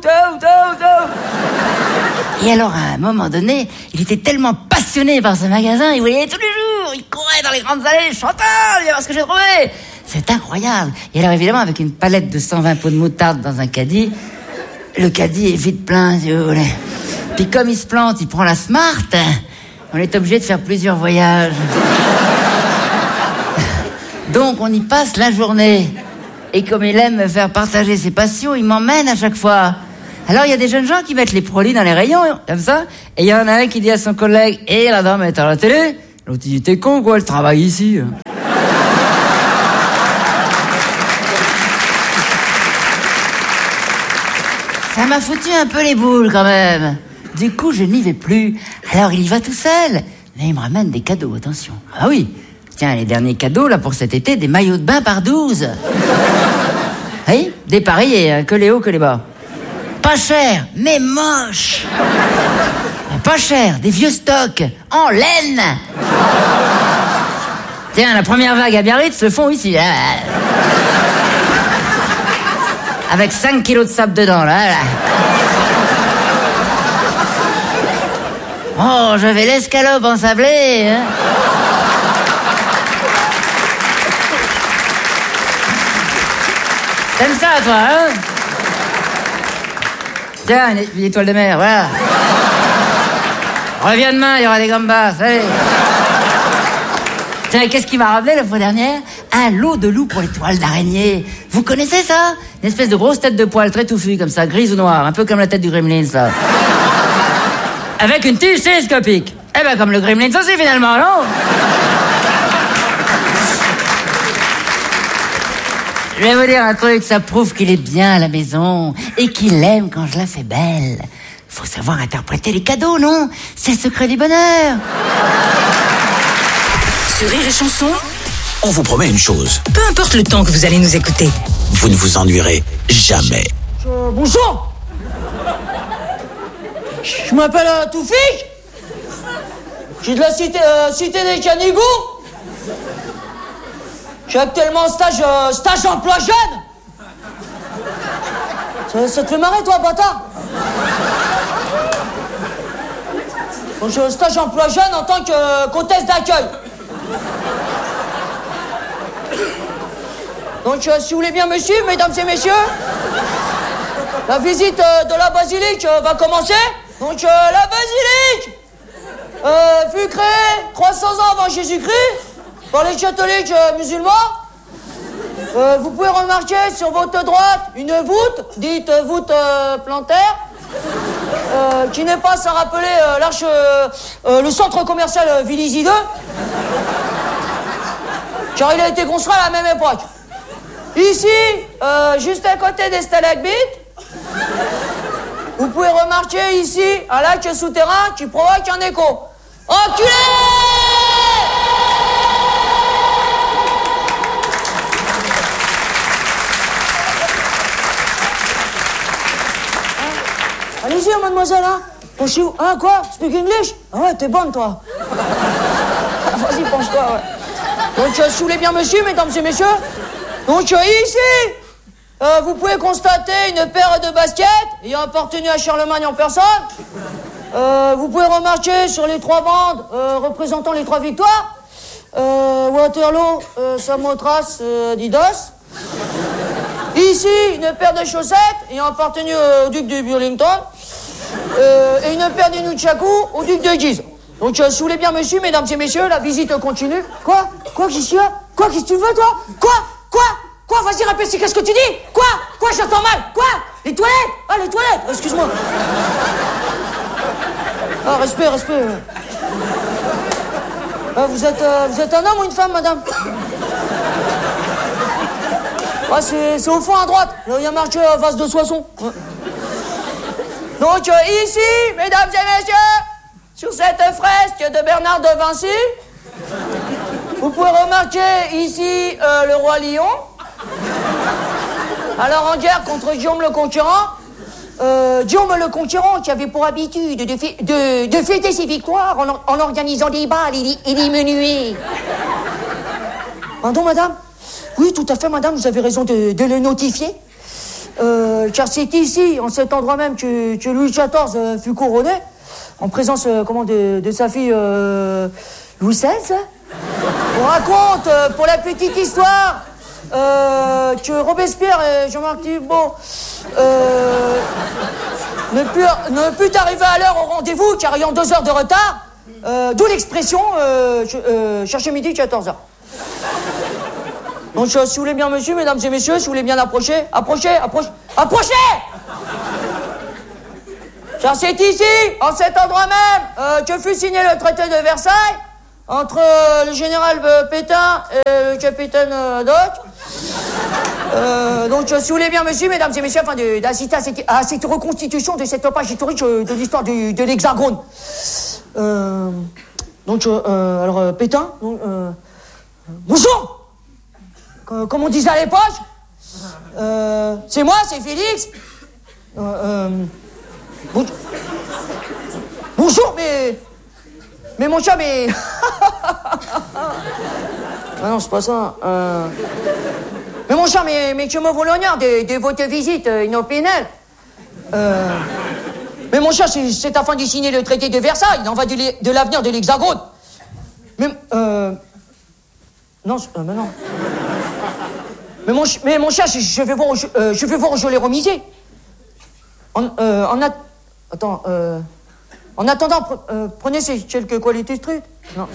Et alors, à un moment donné, il était tellement passionné par ce magasin, il voulait y aller tous les jours. Il courait dans les grandes allées, chantant, il va voir ce que j'ai trouvé. C'est incroyable. Et alors, évidemment, avec une palette de 120 pots de moutarde dans un caddie, le caddie est vite plein, si vous voulez. Puis comme il se plante, il prend la Smart. On est obligé de faire plusieurs voyages. Donc, on y passe la journée. Et comme il aime me faire partager ses passions, il m'emmène à chaque fois. Alors il y a des jeunes gens qui mettent les produits dans les rayons, comme ça, et il y en a un qui dit à son collègue « Et la dame est à la télé ?» L'autre dit « T'es con quoi, elle travaille ici. » Ça m'a foutu un peu les boules quand même. Du coup, je n'y vais plus. Alors il y va tout seul. Mais il me ramène des cadeaux, attention. Ah oui. Tiens, les derniers cadeaux, là, pour cet été, des maillots de bain par 12. Oui, dépareillés, que les hauts, que les bas. Pas cher, mais moche. Pas cher, des vieux stocks, en laine. Tiens, la première vague à Biarritz se font ici. Avec 5 kilos de sable dedans, là. Oh, j'avais l'escalope ensablée, hein. T'aimes ça, toi, hein? Tiens, une étoile de mer, voilà. Reviens demain, il y aura des gambas, allez. Tiens, qu'est-ce qui m'a ramené la fois dernière? Un lot de loup pour les toiles d'araignée. Vous connaissez ça? Une espèce de grosse tête de poil très touffue, comme ça, grise ou noire, un peu comme la tête du Gremlins, ça. Avec une tige télescopique. Eh ben, comme le Gremlins aussi, finalement, non? Je vais vous dire un truc, ça prouve qu'il est bien à la maison et qu'il aime quand je la fais belle. Faut savoir interpréter les cadeaux, non? C'est le secret du bonheur. Sur Rire et Chanson, On vous promet une chose. peu importe le temps que vous allez nous écouter. Vous ne vous ennuierez jamais. Bonjour. Je m'appelle Toufik. Je suis de la cité des Canigous. Je suis actuellement en stage emploi jeune. Ça te fait marrer, toi, bâtard? Donc, je suis au stage emploi jeune en tant que qu'hôtesse d'accueil. Donc, si vous voulez bien me suivre, mesdames et messieurs, la visite de la basilique va commencer. Donc, la basilique fut créée 300 ans avant Jésus-Christ par les catholiques musulmans. Vous pouvez remarquer sur votre droite une voûte, dite voûte plantaire, qui n'est pas sans rappeler le centre commercial Vélizy 2, car il a été construit à la même époque. Ici, juste à côté des stalagmites, vous pouvez remarquer ici un lac souterrain qui provoque un écho. Enculé! Allez-y, mademoiselle, hein. Penchez-vous. Ah, quoi? Speak English? Ah ouais, t'es bonne, toi. Vas-y, penche-toi, ouais. Donc, si vous voulez bien me suivre, mesdames et messieurs. Donc, ici, vous pouvez constater une paire de baskets ayant appartenu à Charlemagne en personne. Vous pouvez remarquer sur les 3 bandes représentant les 3 victoires. Waterloo, Samothrace, Didos. Ici, une paire de chaussettes ayant appartenu au duc de Burlington. Et une paire de nunchaku au duc de Guise. Donc, si vous voulez bien me suivre, mesdames et messieurs, la visite continue. Quoi? Qu'est-ce que tu Quoi? Qu'est-ce que tu veux, toi? Quoi? Vas-y, répète, qu'est-ce que tu dis? Quoi? J'entends mal. Quoi? Les toilettes? Ah, les toilettes. Excuse-moi. Ah, respect. Ah, vous êtes un homme ou une femme, madame? Ah, c'est au fond à droite. Là, il y a marqué vase de Soissons. Ouais. Donc, ici, mesdames et messieurs, sur cette fresque de Bernard de Vinci, vous pouvez remarquer ici le roi Lion. Alors, en guerre contre Guillaume le Conquérant. Guillaume le Conquérant qui avait pour habitude de fêter ses victoires en organisant des bals et des menuets. Pardon, madame? Oui, tout à fait, madame, vous avez raison de le notifier. Car c'est ici, en cet endroit même, que Louis XIV fut couronné, en présence de sa fille Louis XVI. On raconte, pour la petite histoire, que Robespierre et Jean-Marc Thibault ne put arriver à l'heure au rendez-vous, car ayant 2 heures de retard, d'où l'expression chercher midi 14h. Donc, si vous voulez bien, monsieur, mesdames et messieurs, si vous voulez bien approcher. Approchez! C'est ici, en cet endroit même, que fut signé le traité de Versailles entre le général Pétain et le capitaine Doc. Donc, si vous voulez bien, monsieur, mesdames et messieurs, afin d'assister à cette reconstitution de cette page historique de l'histoire de l'Hexagone. Alors, Pétain, bonjour! Comme on disait à l'époque, c'est moi, c'est Félix. Bonjour, mais mon chat, mais... Ah non, c'est pas ça. Mais mon chat, mais que me vaut l'honneur de votre visite inopinelle. Mais mon chat, c'est afin de signer le traité de Versailles. Il en va de l'avenir de l'Hexagone. Mais, non, mais non. Mais mon chat, je vais voir où je l'ai remisé. En attendant, prenez ces quelques qualités trucs. Non.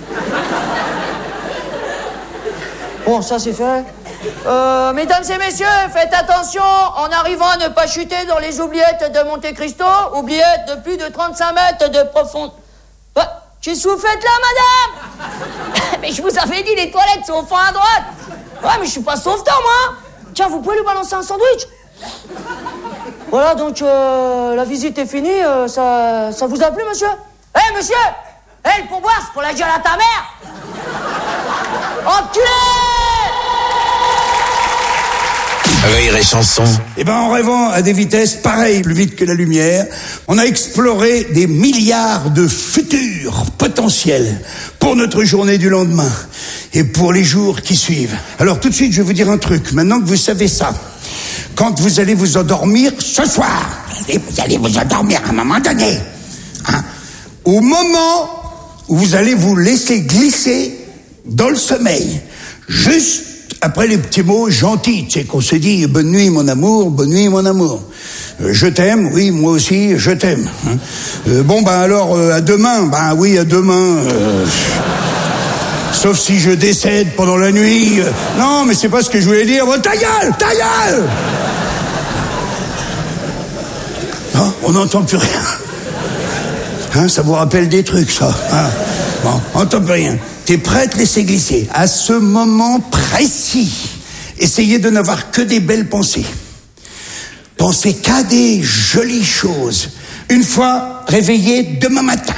Bon, ça c'est fait. Mesdames et messieurs, faites attention en arrivant à ne pas chuter dans les oubliettes de Monte Cristo, oubliettes de plus de 35 mètres de profondeur. Qu'est-ce que vous faites là, madame? Mais je vous avais dit, les toilettes sont au fond à droite. Ouais, mais je suis pas sauveteur, moi. Tiens, vous pouvez lui balancer un sandwich? Voilà, donc la visite est finie. Ça vous a plu, monsieur? Hé, monsieur! Hé, le pourboire, c'est pour la gueule à ta mère! Enculé! Rire et chanson. Eh ben, en rêvant à des vitesses pareilles, plus vite que la lumière, on a exploré des milliards de futurs potentiels pour notre journée du lendemain et pour les jours qui suivent. Alors tout de suite, je vais vous dire un truc. Maintenant que vous savez ça, quand vous allez vous endormir ce soir, vous allez vous endormir à un moment donné, hein, au moment où vous allez vous laisser glisser dans le sommeil, juste après les petits mots gentils, tu sais, qu'on se dit « Bonne nuit, mon amour, bonne nuit, mon amour. Je t'aime, oui, moi aussi, je t'aime. Hein. Bon, ben alors, à demain. Ben oui, à demain. Sauf si je décède pendant la nuit. Non, mais c'est pas ce que je voulais dire. Bon, ta gueule! Ta gueule! Non, on n'entend plus rien. Hein, ça vous rappelle des trucs, ça. Hein. Bon, on n'entend plus rien. T'es prêt à te laisser glisser. À ce moment précis, essayez de n'avoir que des belles pensées. Pensez qu'à des jolies choses. Une fois réveillé demain matin.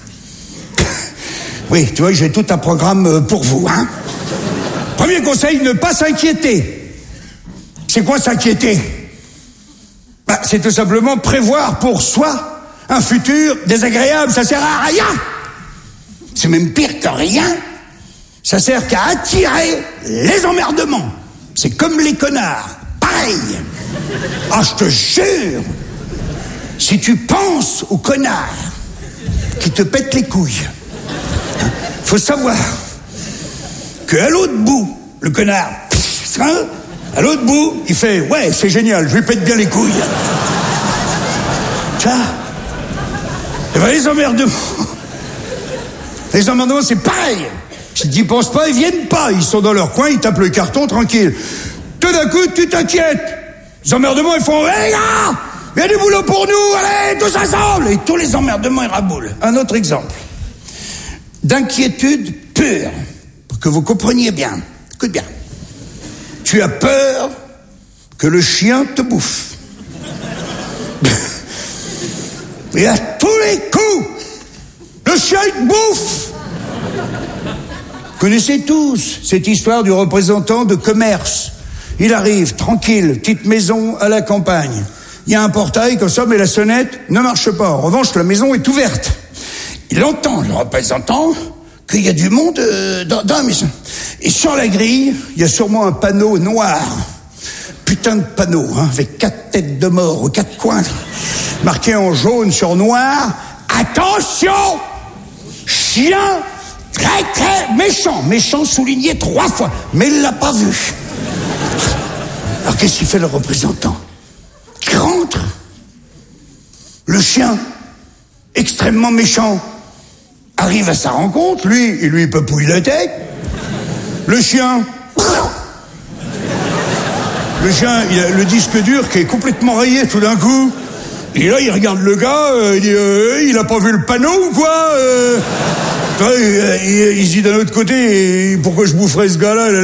Oui, tu vois, j'ai tout un programme pour vous, hein. Premier conseil, ne pas s'inquiéter. C'est quoi s'inquiéter? Bah, c'est tout simplement prévoir pour soi un futur désagréable. Ça sert à rien. C'est même pire que rien. Ça sert qu'à attirer les emmerdements. C'est comme les connards. Pareil. Ah, je te jure. Si tu penses aux connards qui te pètent les couilles, faut savoir qu'à l'autre bout, le connard, hein, à l'autre bout, il fait « Ouais, c'est génial, je lui pète bien les couilles. » Tiens. Et ben les emmerdements, c'est pareil. Si tu n'y penses pas, ils viennent pas. Ils sont dans leur coin, ils tapent le carton tranquille. Tout d'un coup, tu t'inquiètes. Les emmerdements, ils font « Hé, gars, il y a du boulot pour nous, allez, tous ensemble !» Et tous les emmerdements, ils raboulent. Un autre exemple. D'inquiétude pure, pour que vous compreniez bien. Écoute bien. Tu as peur que le chien te bouffe. Et à tous les coups, le chien il te bouffe. Vous connaissez tous cette histoire du représentant de commerce. Il arrive, tranquille, petite maison à la campagne. Il y a un portail comme ça, mais la sonnette ne marche pas. En revanche, la maison est ouverte. Il entend, le représentant, qu'il y a du monde dans la maison. Et sur la grille, il y a sûrement un panneau noir. Putain de panneau, hein, avec 4 têtes de mort aux 4 coins. Marqué en jaune sur noir. Attention! Chien très très méchant. Méchant souligné 3 fois. Mais il l'a pas vu. Alors qu'est-ce qu'il fait le représentant? Il rentre. Le chien, extrêmement méchant, arrive à sa rencontre. Lui, il lui papouille la tête. Le chien, Le chien, il a le disque dur qui est complètement rayé tout d'un coup. Et là, il regarde le gars, il dit il a pas vu le panneau ou quoi Il dit d'un autre côté, pourquoi je boufferais ce gars-là